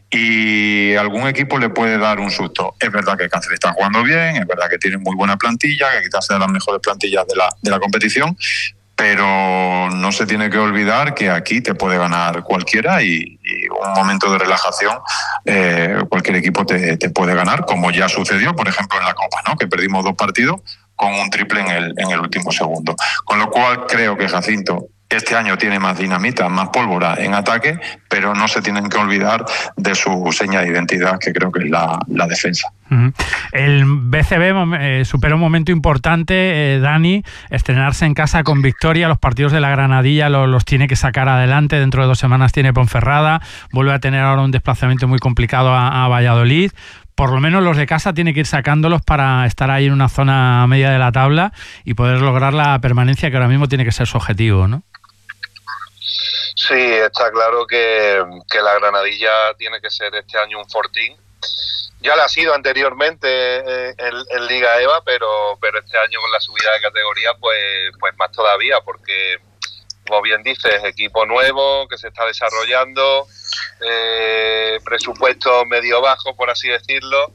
[SPEAKER 11] y algún equipo le puede dar un susto. Es verdad que Cáceres está jugando bien, es verdad que tiene muy buena plantilla, que quizás sea de las mejores plantillas de la competición, pero no se tiene que olvidar que aquí te puede ganar cualquiera, y un momento de relajación, cualquier equipo te puede ganar, como ya sucedió, por ejemplo, en la Copa, ¿no? Que perdimos 2 partidos con un triple en el último segundo. Con lo cual creo que Jacinto este año tiene más dinamita, más pólvora en ataque, pero no se tienen que olvidar de su seña de identidad, que creo que es la defensa.
[SPEAKER 34] Uh-huh. El BCB supera un momento importante, Dani, estrenarse en casa con victoria. Los partidos de la Granadilla los tiene que sacar adelante. Dentro de 2 semanas tiene Ponferrada, vuelve a tener ahora un desplazamiento muy complicado a Valladolid. Por lo menos los de casa tiene que ir sacándolos para estar ahí en una zona media de la tabla y poder lograr la permanencia, que ahora mismo tiene que ser su objetivo, ¿no?
[SPEAKER 4] Sí, está claro que la Granadilla tiene que ser este año un fortín. Ya lo ha sido anteriormente en Liga EVA, pero este año con la subida de categoría pues más todavía, porque, como bien dices, equipo nuevo que se está desarrollando, presupuesto medio bajo, por así decirlo,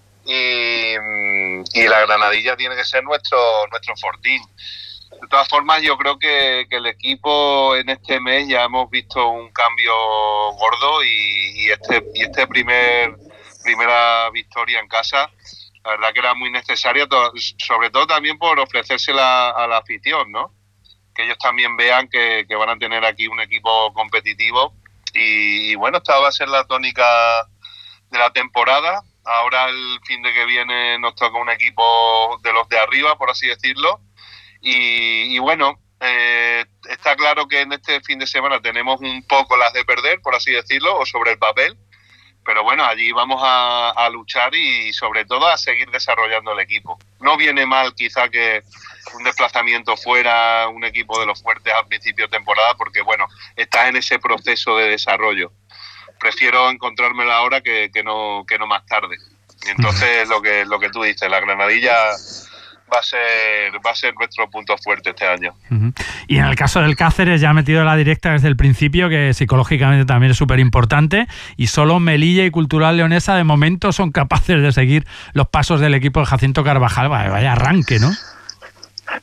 [SPEAKER 4] y la Granadilla tiene que ser nuestro fortín. De todas formas, yo creo que el equipo en este mes ya hemos visto un cambio gordo, y este primera victoria en casa, la verdad que era muy necesaria, sobre todo también por ofrecérsela a la afición, ¿no? Que ellos también vean que van a tener aquí un equipo competitivo, y bueno, esta va a ser la tónica de la temporada. Ahora el fin de que viene nos toca un equipo de los de arriba, por así decirlo. Y bueno, está claro que en este fin de semana tenemos un poco las de perder, por así decirlo, o sobre el papel, pero bueno, allí vamos a luchar y sobre todo a seguir desarrollando el equipo. No viene mal quizá que un desplazamiento fuera un equipo de los fuertes al principio de temporada, porque bueno, estás en ese proceso de desarrollo. Prefiero encontrármela ahora que no más tarde. Y entonces lo que tú dices, la Granadilla va a ser nuestro punto fuerte este año.
[SPEAKER 34] Uh-huh. Y en el caso del Cáceres, ya ha metido la directa desde el principio, que psicológicamente también es súper importante, y solo Melilla y Cultural Leonesa de momento son capaces de seguir los pasos del equipo de Jacinto Carvajal. Vaya arranque, ¿no?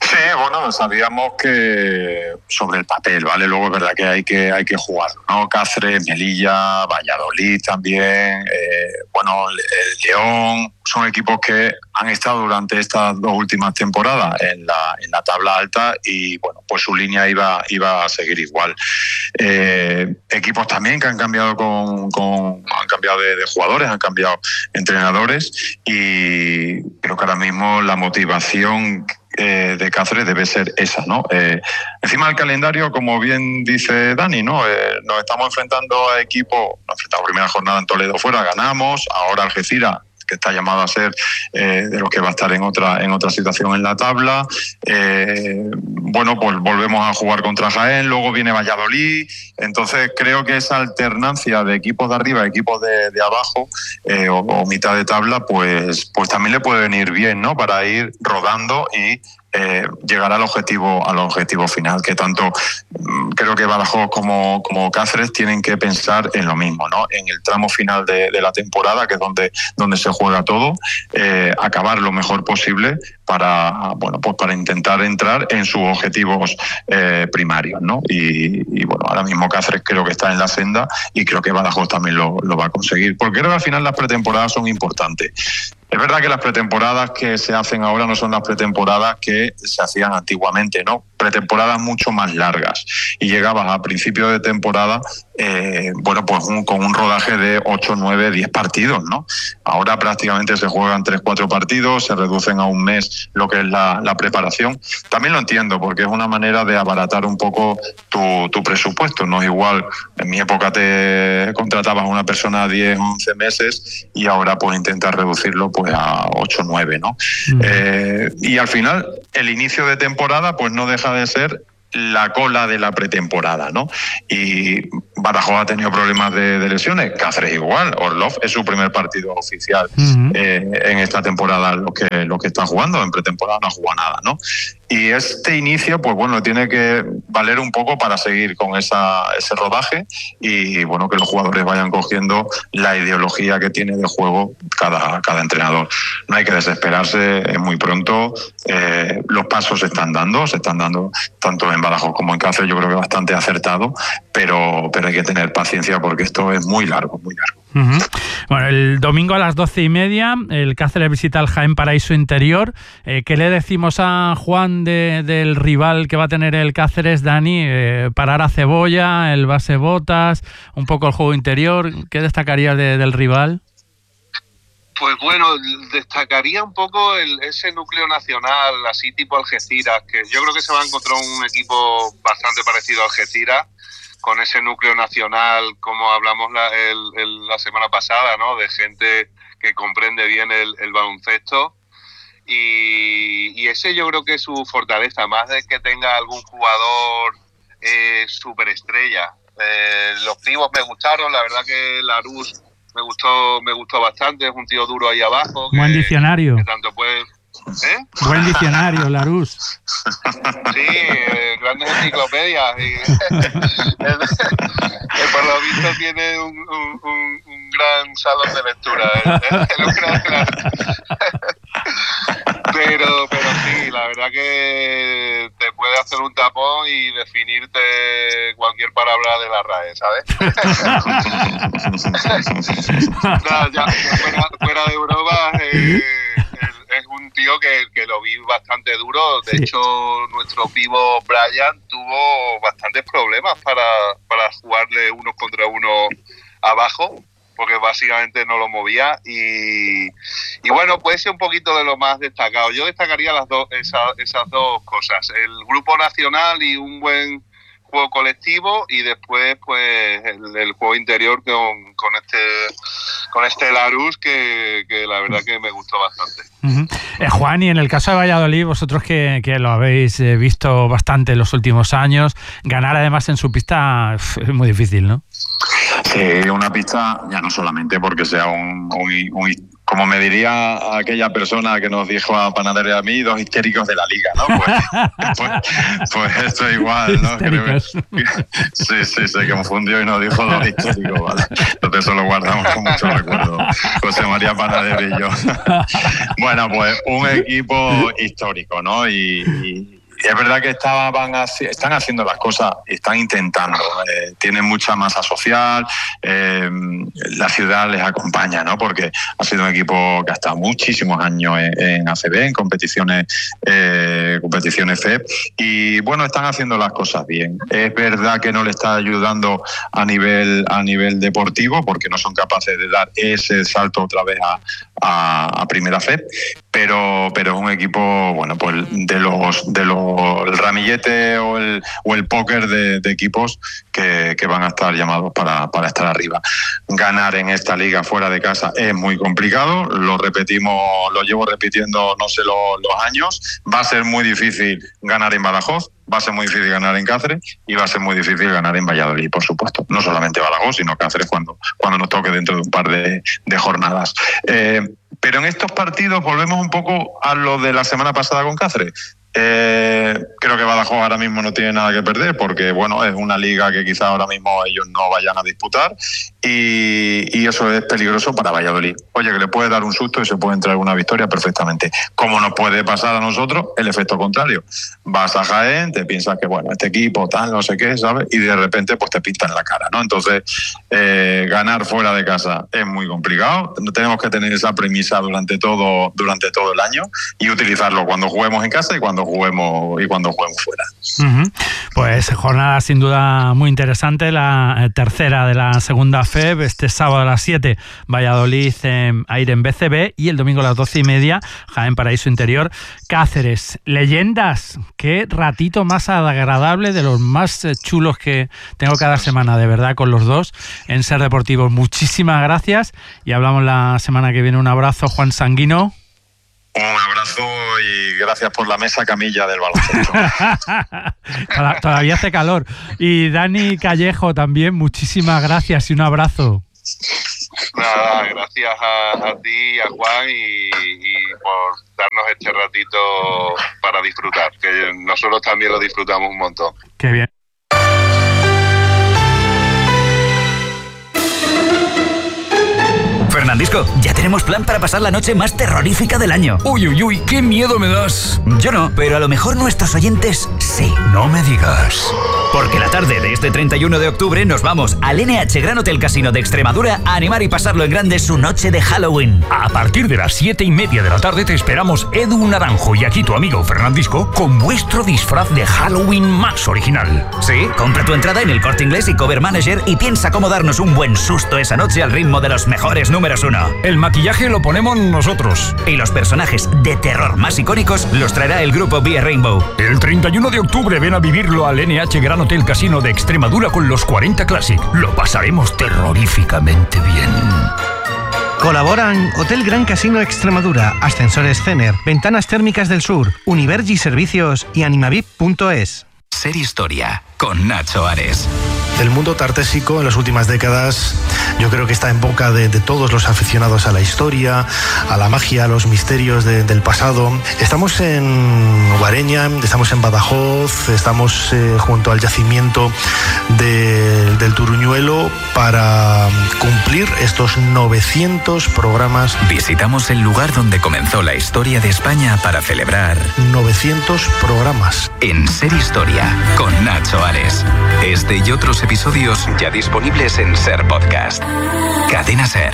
[SPEAKER 11] Sí, bueno, sabíamos que sobre el papel, ¿vale? Luego es verdad que hay que jugar, ¿no? Cáceres, Melilla, Valladolid también, el León, son equipos que han estado durante estas 2 últimas temporadas en la tabla alta y, bueno, pues su línea iba a seguir igual. Equipos también que han cambiado han cambiado de jugadores, han cambiado entrenadores y creo que ahora mismo la motivación de Cáceres debe ser esa, ¿no? Encima del calendario, como bien dice Dani, ¿no? Nos estamos enfrentando a equipos, nos enfrentamos primera jornada en Toledo fuera, ganamos, ahora Algeciras, que está llamado a ser de los que va a estar en otra situación en la tabla. Pues volvemos a jugar contra Jaén, luego viene Valladolid. Entonces creo que esa alternancia de equipos de arriba, equipos de abajo o mitad de tabla, pues también le puede venir bien, ¿no? Para ir rodando y llegar al objetivo final, que tanto creo que Badajoz como Cáceres tienen que pensar en lo mismo, ¿no? En el tramo final de la temporada, que es donde se juega todo, acabar lo mejor posible para intentar entrar en sus objetivos primarios, ¿no? Y ahora mismo Cáceres creo que está en la senda y creo que Badajoz también lo va a conseguir, porque creo que al final las pretemporadas son importantes. Es verdad que las pretemporadas que se hacen ahora no son las pretemporadas que se hacían antiguamente, ¿no? Pretemporadas mucho más largas. Y llegabas a principio de temporada, con un rodaje de 8, 9, 10 partidos, ¿no? Ahora prácticamente se juegan 3, 4 partidos, se reducen a un mes lo que es la preparación. También lo entiendo, porque es una manera de abaratar un poco tu presupuesto. No es igual, en mi época te contratabas a una persona a 10, 11 meses y ahora pues intentas reducirlo pues a 8, 9, ¿no? Y al final, el inicio de temporada pues no deja de ser la cola de la pretemporada, ¿no? Y Badajoz ha tenido problemas de lesiones, Cáceres igual, Orlov es su primer partido oficial en esta temporada, lo que está jugando, en pretemporada no ha jugado nada, ¿no? Y este inicio, pues bueno, tiene que valer un poco para seguir con ese rodaje y bueno, que los jugadores vayan cogiendo la ideología que tiene de juego cada entrenador. No hay que desesperarse, es muy pronto, los pasos se están dando tanto en Badajoz como en Cáceres, yo creo que bastante acertado, pero hay que tener paciencia porque esto es muy largo, muy largo.
[SPEAKER 34] Bueno, el domingo a las 12:30 el Cáceres visita al Jaén Paraíso Interior. ¿Qué le decimos a Juan del rival que va a tener el Cáceres, Dani? Parar a Cebolla, el base Botas, un poco el juego interior. ¿Qué destacarías del rival?
[SPEAKER 4] Pues bueno, destacaría un poco ese núcleo nacional, así tipo Algeciras, que yo creo que se va a encontrar un equipo bastante parecido a Algeciras, con ese núcleo nacional, como hablamos la semana pasada, ¿no? De gente que comprende bien el baloncesto. Y ese yo creo que es su fortaleza, más de que tenga algún jugador superestrella. Los pibos me gustaron, la verdad que Larus me gustó bastante, es un tío duro ahí abajo.
[SPEAKER 34] Buen diccionario.
[SPEAKER 4] Que tanto puede...
[SPEAKER 34] Buen diccionario, Larus.
[SPEAKER 4] Sí, grandes enciclopedias. Por lo visto tiene un gran salón de lectura. Pero sí, la verdad que te puede hacer un tapón y definirte cualquier palabra de la RAE, ¿sabes? No, ya fuera de broma, es un tío que lo vi bastante duro. De hecho, nuestro pivo Brian tuvo bastantes problemas para jugarle uno contra uno abajo, porque básicamente no lo movía y bueno, puede ser un poquito de lo más destacado. Yo destacaría esas dos cosas, el grupo nacional y un buen juego colectivo, y después pues el juego interior con este Larus que la verdad que me gustó bastante.
[SPEAKER 34] Juan, y en el caso de Valladolid, vosotros que lo habéis visto bastante en los últimos años, ganar además en su pista es muy difícil, ¿no?
[SPEAKER 11] Sí, una pista ya no solamente porque sea un como me diría aquella persona que nos dijo a Panadero y a mí, 2 histéricos de la liga, ¿no? Pues esto igual, ¿no? Sí, se confundió y nos dijo 2 histéricos, ¿vale? Entonces eso lo guardamos con mucho recuerdo, José María Panadero y yo. Bueno, pues un equipo histórico, ¿no? Y es verdad que están haciendo las cosas, están intentando. Tienen mucha masa social, la ciudad les acompaña, ¿no? Porque ha sido un equipo que ha estado muchísimos años en ACB, en competiciones FEP, y bueno, están haciendo las cosas bien. Es verdad que no le está ayudando a nivel deportivo, porque no son capaces de dar ese salto otra vez a primera FEP, pero es un equipo, bueno, pues de los el ramillete o el póker de equipos que van a estar llamados para estar arriba. Ganar en esta liga fuera de casa es muy complicado, lo llevo repitiendo no sé los años. Va a ser muy difícil ganar en Badajoz, va a ser muy difícil ganar en Cáceres y va a ser muy difícil ganar en Valladolid, por supuesto. No solamente Badajoz, sino Cáceres cuando nos toque dentro de un par de jornadas. Pero en estos partidos volvemos un poco a lo de la semana pasada con Cáceres. Creo que Badajoz ahora mismo no tiene nada que perder, porque bueno, es una liga que quizá ahora mismo ellos no vayan a disputar, y eso es peligroso para Valladolid. Oye, que le puede dar un susto y se puede entrar una victoria perfectamente. Como nos puede pasar a nosotros el efecto contrario. Vas a Jaén, te piensas que bueno, este equipo tal, no sé qué, ¿sabes? Y de repente pues te pintan la cara, ¿no? Entonces, ganar fuera de casa es muy complicado. Tenemos que tener esa premisa durante todo el año y utilizarlo cuando juguemos en casa y cuando juguemos fuera.
[SPEAKER 34] Uh-huh. Pues jornada sin duda muy interesante, la tercera de la segunda FEB, este sábado a las 7 Valladolid Aire en BCB, y el domingo a las 12:30 Jaén Paraíso Interior Cáceres. Leyendas, qué ratito más agradable, de los más chulos que tengo cada semana, de verdad, con los dos en Ser Deportivos. Muchísimas gracias y hablamos la semana que viene. Un abrazo, Juan Sanguino.
[SPEAKER 11] Un abrazo y gracias por la mesa camilla del baloncesto.
[SPEAKER 34] Todavía hace calor. Y Dani Callejo también, muchísimas gracias y un abrazo.
[SPEAKER 4] Nada, gracias a ti, a Juan y por darnos este ratito para disfrutar, que nosotros también lo disfrutamos un montón.
[SPEAKER 34] Qué bien.
[SPEAKER 12] Fernandisco, ya tenemos plan para pasar la noche más terrorífica del año.
[SPEAKER 8] Uy, uy, uy, qué miedo me das.
[SPEAKER 12] Yo no, pero a lo mejor nuestros oyentes sí.
[SPEAKER 8] No me digas.
[SPEAKER 12] Porque la tarde de este 31 de octubre nos vamos al NH Gran Hotel Casino de Extremadura a animar y pasarlo en grande su noche de Halloween.
[SPEAKER 8] A partir de las 7:30 de la tarde te esperamos Edu Naranjo y aquí tu amigo Fernandisco con vuestro disfraz de Halloween más original.
[SPEAKER 12] Sí, compra tu entrada en el Corte Inglés y Cover Manager y piensa cómo darnos un buen susto esa noche al ritmo de los mejores números 1.
[SPEAKER 8] El maquillaje lo ponemos nosotros.
[SPEAKER 12] Y los personajes de terror más icónicos los traerá el grupo Vía Rainbow.
[SPEAKER 8] El 31 de octubre ven a vivirlo al NH Gran Hotel Casino de Extremadura con los 40 Classic. Lo pasaremos terroríficamente bien.
[SPEAKER 13] Colaboran Hotel Gran Casino Extremadura, Ascensores Cener, Ventanas Térmicas del Sur, Univergi Servicios y Animavip.es.
[SPEAKER 33] Ser Historia, con Nacho Ares.
[SPEAKER 14] El mundo tartésico en las últimas décadas yo creo que está en boca de todos los aficionados a la historia, a la magia, a los misterios del pasado. Estamos en Guareña, estamos en Badajoz, estamos junto al yacimiento del Turuñuelo para cumplir estos 900 programas.
[SPEAKER 33] Visitamos el lugar donde comenzó la historia de España para celebrar
[SPEAKER 14] 900 programas.
[SPEAKER 33] En Ser Historia, con Nacho Ares. Este y otros episodios ya disponibles en Ser Podcast. Cadena Ser.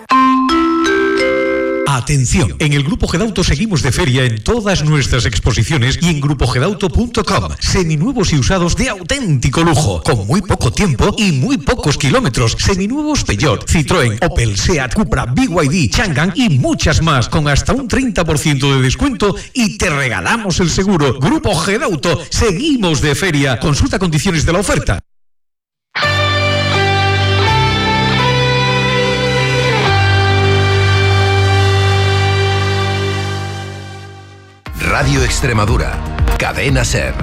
[SPEAKER 15] Atención, en el Grupo Gedauto seguimos de feria en todas nuestras exposiciones y en grupogedauto.com. Seminuevos y usados de auténtico lujo, con muy poco tiempo y muy pocos kilómetros. Seminuevos Peugeot, Citroën, Opel, Seat, Cupra, BYD, Changan y muchas más, con hasta un 30% de descuento y te regalamos el seguro. Grupo Gedauto, seguimos de feria. Consulta condiciones de la oferta.
[SPEAKER 33] Radio Extremadura, Cadena Ser.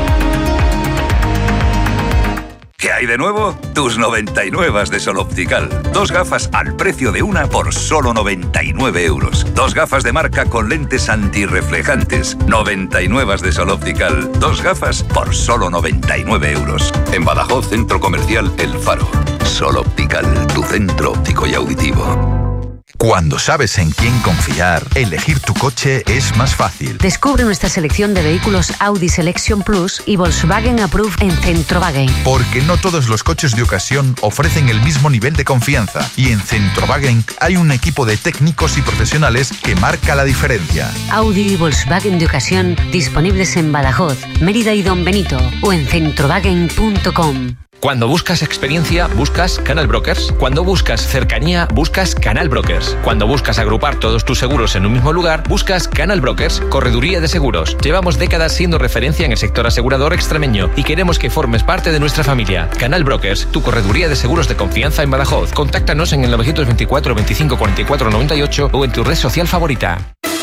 [SPEAKER 8] ¿Qué hay de nuevo? Tus 99 de Sol Optical. 2 gafas al precio de una por solo 99 euros. 2 gafas de marca con lentes antirreflejantes. 99 de Sol Optical. 2 gafas por solo 99 euros. En Badajoz, Centro Comercial El Faro. Sol Optical, tu centro óptico y auditivo.
[SPEAKER 1] Cuando sabes en quién confiar, elegir tu coche es más fácil.
[SPEAKER 7] Descubre nuestra selección de vehículos Audi Selection Plus y Volkswagen Approved en Centrowagen.
[SPEAKER 1] Porque no todos los coches de ocasión ofrecen el mismo nivel de confianza. Y en Centrowagen hay un equipo de técnicos y profesionales que marca la diferencia.
[SPEAKER 7] Audi y Volkswagen de ocasión disponibles en Badajoz, Mérida y Don Benito o en centrowagen.com.
[SPEAKER 16] Cuando buscas experiencia, buscas Canal Brokers. Cuando buscas cercanía, buscas Canal Brokers. Cuando buscas agrupar todos tus seguros en un mismo lugar, buscas Canal Brokers, correduría de seguros. Llevamos décadas siendo referencia en el sector asegurador extremeño y queremos que formes parte de nuestra familia. Canal Brokers, tu correduría de seguros de confianza en Badajoz. Contáctanos en el 924 25 44 98 o en tu red social favorita.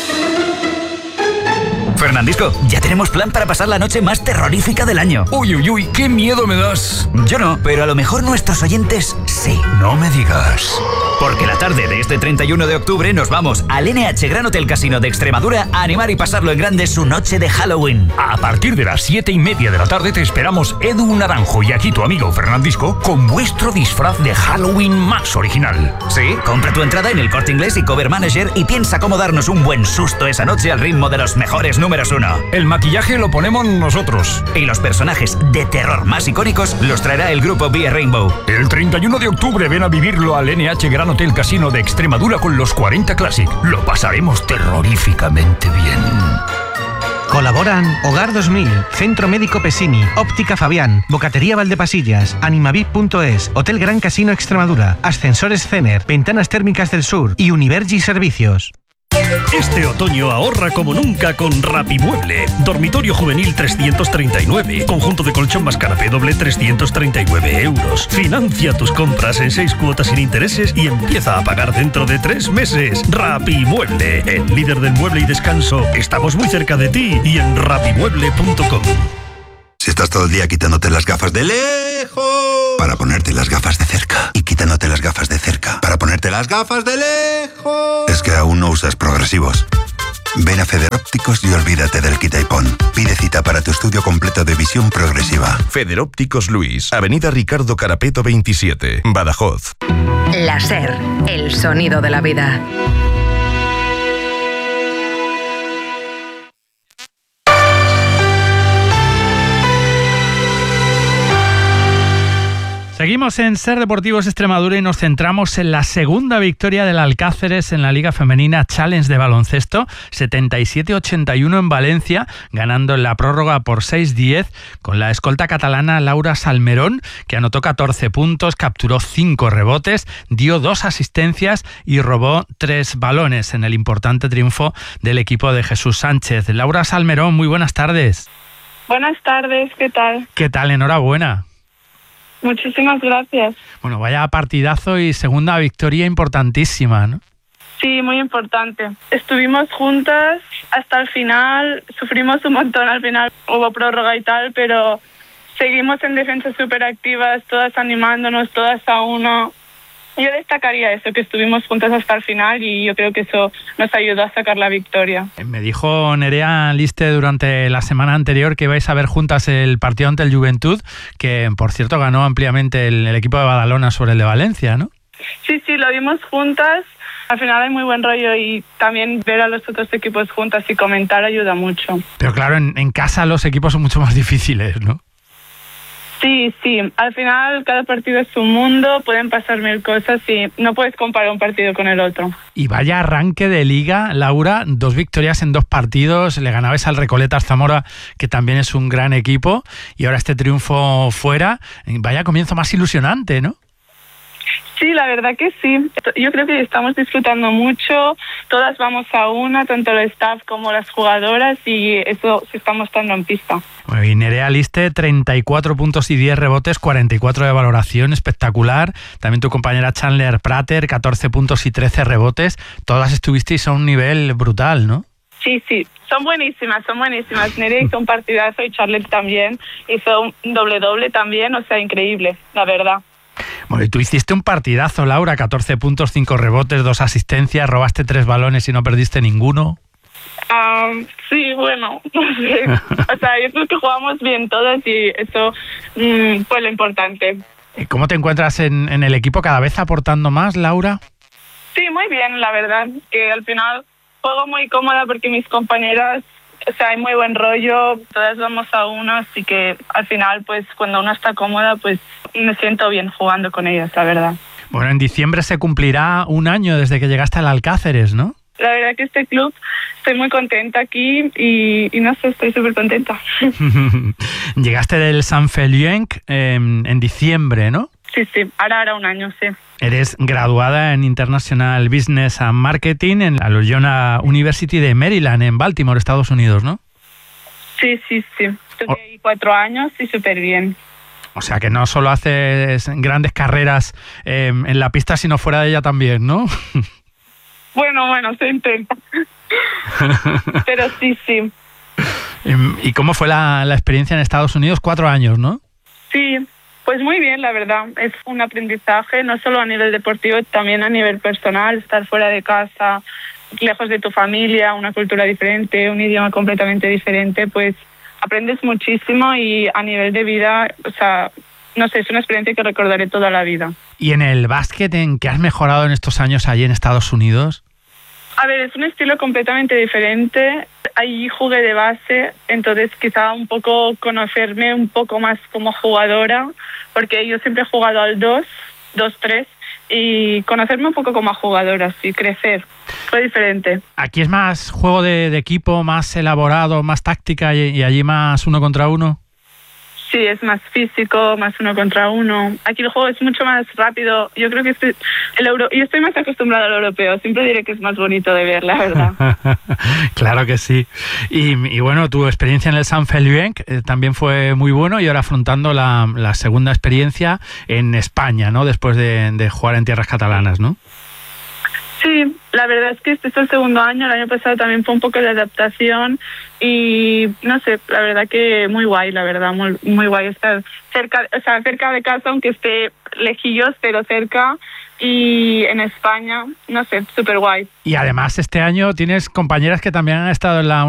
[SPEAKER 12] Fernandisco, ya tenemos plan para pasar la noche más terrorífica del año.
[SPEAKER 17] Uy, uy, uy, qué miedo me das.
[SPEAKER 12] Yo no, pero a lo mejor nuestros oyentes sí.
[SPEAKER 17] No me digas.
[SPEAKER 12] Porque la tarde de este 31 de octubre nos vamos al NH Gran Hotel Casino de Extremadura a animar y pasarlo en grande su noche de Halloween.
[SPEAKER 17] A partir de las 7:30 de la tarde te esperamos Edu Naranjo y aquí tu amigo Fernandisco con vuestro disfraz de Halloween más original.
[SPEAKER 12] Sí, compra tu entrada en El Corte Inglés y Cover Manager y piensa cómo darnos un buen susto esa noche al ritmo de los mejores números 1.
[SPEAKER 17] El maquillaje lo ponemos nosotros.
[SPEAKER 12] Y los personajes de terror más icónicos los traerá el grupo Be Rainbow.
[SPEAKER 17] El 31 de octubre ven a vivirlo al NH Gran Hotel Casino de Extremadura con los 40 Classic. Lo pasaremos terroríficamente bien.
[SPEAKER 13] Colaboran Hogar 2000, Centro Médico Pesini, Óptica Fabián, Bocatería Valdepasillas, Animavip.es, Hotel Gran Casino Extremadura, Ascensores Cener, Ventanas Térmicas del Sur y Univergi Servicios.
[SPEAKER 18] Este otoño ahorra como nunca con Rapimueble. Dormitorio juvenil 339. Conjunto de colchón más canapé doble 339 euros. Financia tus compras en 6 cuotas sin intereses y empieza a pagar dentro de 3 meses. Rapimueble, el líder del mueble y descanso. Estamos muy cerca de ti y en rapimueble.com.
[SPEAKER 19] Si estás todo el día quitándote las gafas de lejos para ponerte las gafas de cerca y quitándote las gafas de cerca para ponerte las gafas de lejos, es que aún no usas progresivos. Ven a Federópticos y olvídate del quita y pon. Pide cita para tu estudio completo de visión progresiva.
[SPEAKER 20] Federópticos Luis, Avenida Ricardo Carapeto 27, Badajoz.
[SPEAKER 6] La SER, el sonido de la vida.
[SPEAKER 34] Seguimos en Ser Deportivos Extremadura y nos centramos en la segunda victoria del Alcáceres en la Liga Femenina Challenge de baloncesto, 77-81 en Valencia, ganando en la prórroga por 6-10 con la escolta catalana Laura Salmerón, que anotó 14 puntos, capturó 5 rebotes, dio 2 asistencias y robó 3 balones en el importante triunfo del equipo de Jesús Sánchez. Laura Salmerón, muy buenas tardes.
[SPEAKER 21] Buenas tardes, ¿qué tal?
[SPEAKER 34] ¿Qué tal? Enhorabuena.
[SPEAKER 21] Muchísimas gracias.
[SPEAKER 34] Bueno, vaya partidazo y segunda victoria importantísima, ¿no?
[SPEAKER 21] Sí, muy importante. Estuvimos juntas hasta el final, sufrimos un montón al final, hubo prórroga y tal, pero seguimos en defensa súper activas, todas animándonos, todas a uno. Yo destacaría eso, que estuvimos juntas hasta el final y yo creo que eso nos ayudó a sacar la victoria.
[SPEAKER 34] Me dijo Nerea Liste durante la semana anterior que vais a ver juntas el partido ante el Juventud, que por cierto ganó ampliamente el equipo de Badalona sobre el de Valencia, ¿no?
[SPEAKER 21] Sí, lo vimos juntas. Al final hay muy buen rollo y también ver a los otros equipos juntas y comentar ayuda mucho.
[SPEAKER 34] Pero claro, en casa los equipos son mucho más difíciles, ¿no?
[SPEAKER 21] Sí, al final cada partido es un mundo, pueden pasar 1000 cosas y no puedes comparar un partido con el otro.
[SPEAKER 34] Y vaya arranque de liga, Laura, 2 victorias en 2 partidos, le ganabais al Recoletas Zamora, que también es un gran equipo, y ahora este triunfo fuera, vaya comienzo más ilusionante, ¿no?
[SPEAKER 21] Sí, la verdad que sí. Yo creo que estamos disfrutando mucho, todas vamos a una, tanto el staff como las jugadoras, y eso se está mostrando en pista.
[SPEAKER 34] Bueno, y Nerea Liste, 34 puntos y 10 rebotes, 44 de valoración, espectacular. También tu compañera Chandler Prater, 14 puntos y 13 rebotes. Todas estuvisteis a un nivel brutal, ¿no?
[SPEAKER 21] Sí, son buenísimas. Nerea hizo un partidazo y Charlotte también hizo un doble también, o sea, increíble, la verdad.
[SPEAKER 34] Bueno, y tú hiciste un partidazo, Laura, 14 puntos, 5 rebotes, 2 asistencias, robaste 3 balones y no perdiste ninguno.
[SPEAKER 21] Sí, bueno, no sé. O sea, yo creo que jugamos bien todas y eso fue lo importante.
[SPEAKER 34] ¿Cómo te encuentras en el equipo? ¿Cada vez aportando más, Laura?
[SPEAKER 21] Sí, muy bien, la verdad, que al final juego muy cómoda porque mis compañeras, o sea, hay muy buen rollo, todas vamos a uno, así que al final, pues cuando uno está cómoda, pues me siento bien jugando con ellas, la verdad.
[SPEAKER 34] Bueno, en diciembre se cumplirá un año desde que llegaste al Alcáceres, ¿no?
[SPEAKER 21] La verdad que este club, estoy muy contenta aquí y no sé, estoy súper contenta.
[SPEAKER 2] Llegaste del San Feliuenc en diciembre, ¿no?
[SPEAKER 21] Sí, ahora hará un año, sí.
[SPEAKER 2] Eres graduada en International Business and Marketing en la Loyola University de Maryland, en Baltimore, Estados Unidos, ¿no?
[SPEAKER 21] Sí. Estuve ahí 4 años y súper bien.
[SPEAKER 2] O sea que no solo haces grandes carreras en la pista, sino fuera de ella también, ¿no?
[SPEAKER 21] Bueno, se intenta. Pero sí.
[SPEAKER 2] ¿Y cómo fue la experiencia en Estados Unidos? 4 años, ¿no?
[SPEAKER 21] Sí, pues muy bien, la verdad. Es un aprendizaje, no solo a nivel deportivo, también a nivel personal, estar fuera de casa, lejos de tu familia, una cultura diferente, un idioma completamente diferente, pues aprendes muchísimo y a nivel de vida, o sea, no sé, es una experiencia que recordaré toda la vida.
[SPEAKER 2] ¿Y en el básquet, en qué has mejorado en estos años allí en Estados Unidos?
[SPEAKER 21] A ver, es un estilo completamente diferente. Ahí jugué de base, entonces quizá un poco conocerme un poco más como jugadora, porque yo siempre he jugado al 2-3, y conocerme un poco como jugadora, sí, crecer. Fue diferente.
[SPEAKER 2] ¿Aquí es más juego de equipo, más elaborado, más táctica y allí más 1 contra 1?
[SPEAKER 21] Sí, es más físico, más 1 contra 1. Aquí el juego es mucho más rápido. Yo creo que yo estoy más acostumbrada al europeo. Siempre diré que es más bonito de ver, la verdad.
[SPEAKER 2] Claro que sí. Y bueno, tu experiencia en el San Feliuenc también fue muy bueno, y ahora afrontando la segunda experiencia en España, ¿no? Después de jugar en tierras catalanas, ¿no?
[SPEAKER 21] Sí, la verdad es que este es el segundo año. El año pasado también fue un poco de adaptación y no sé, la verdad que muy guay, la verdad, muy guay estar cerca de casa, aunque esté lejillos, pero cerca, y en España, no sé, súper guay.
[SPEAKER 2] Y además este año tienes compañeras que también han estado en la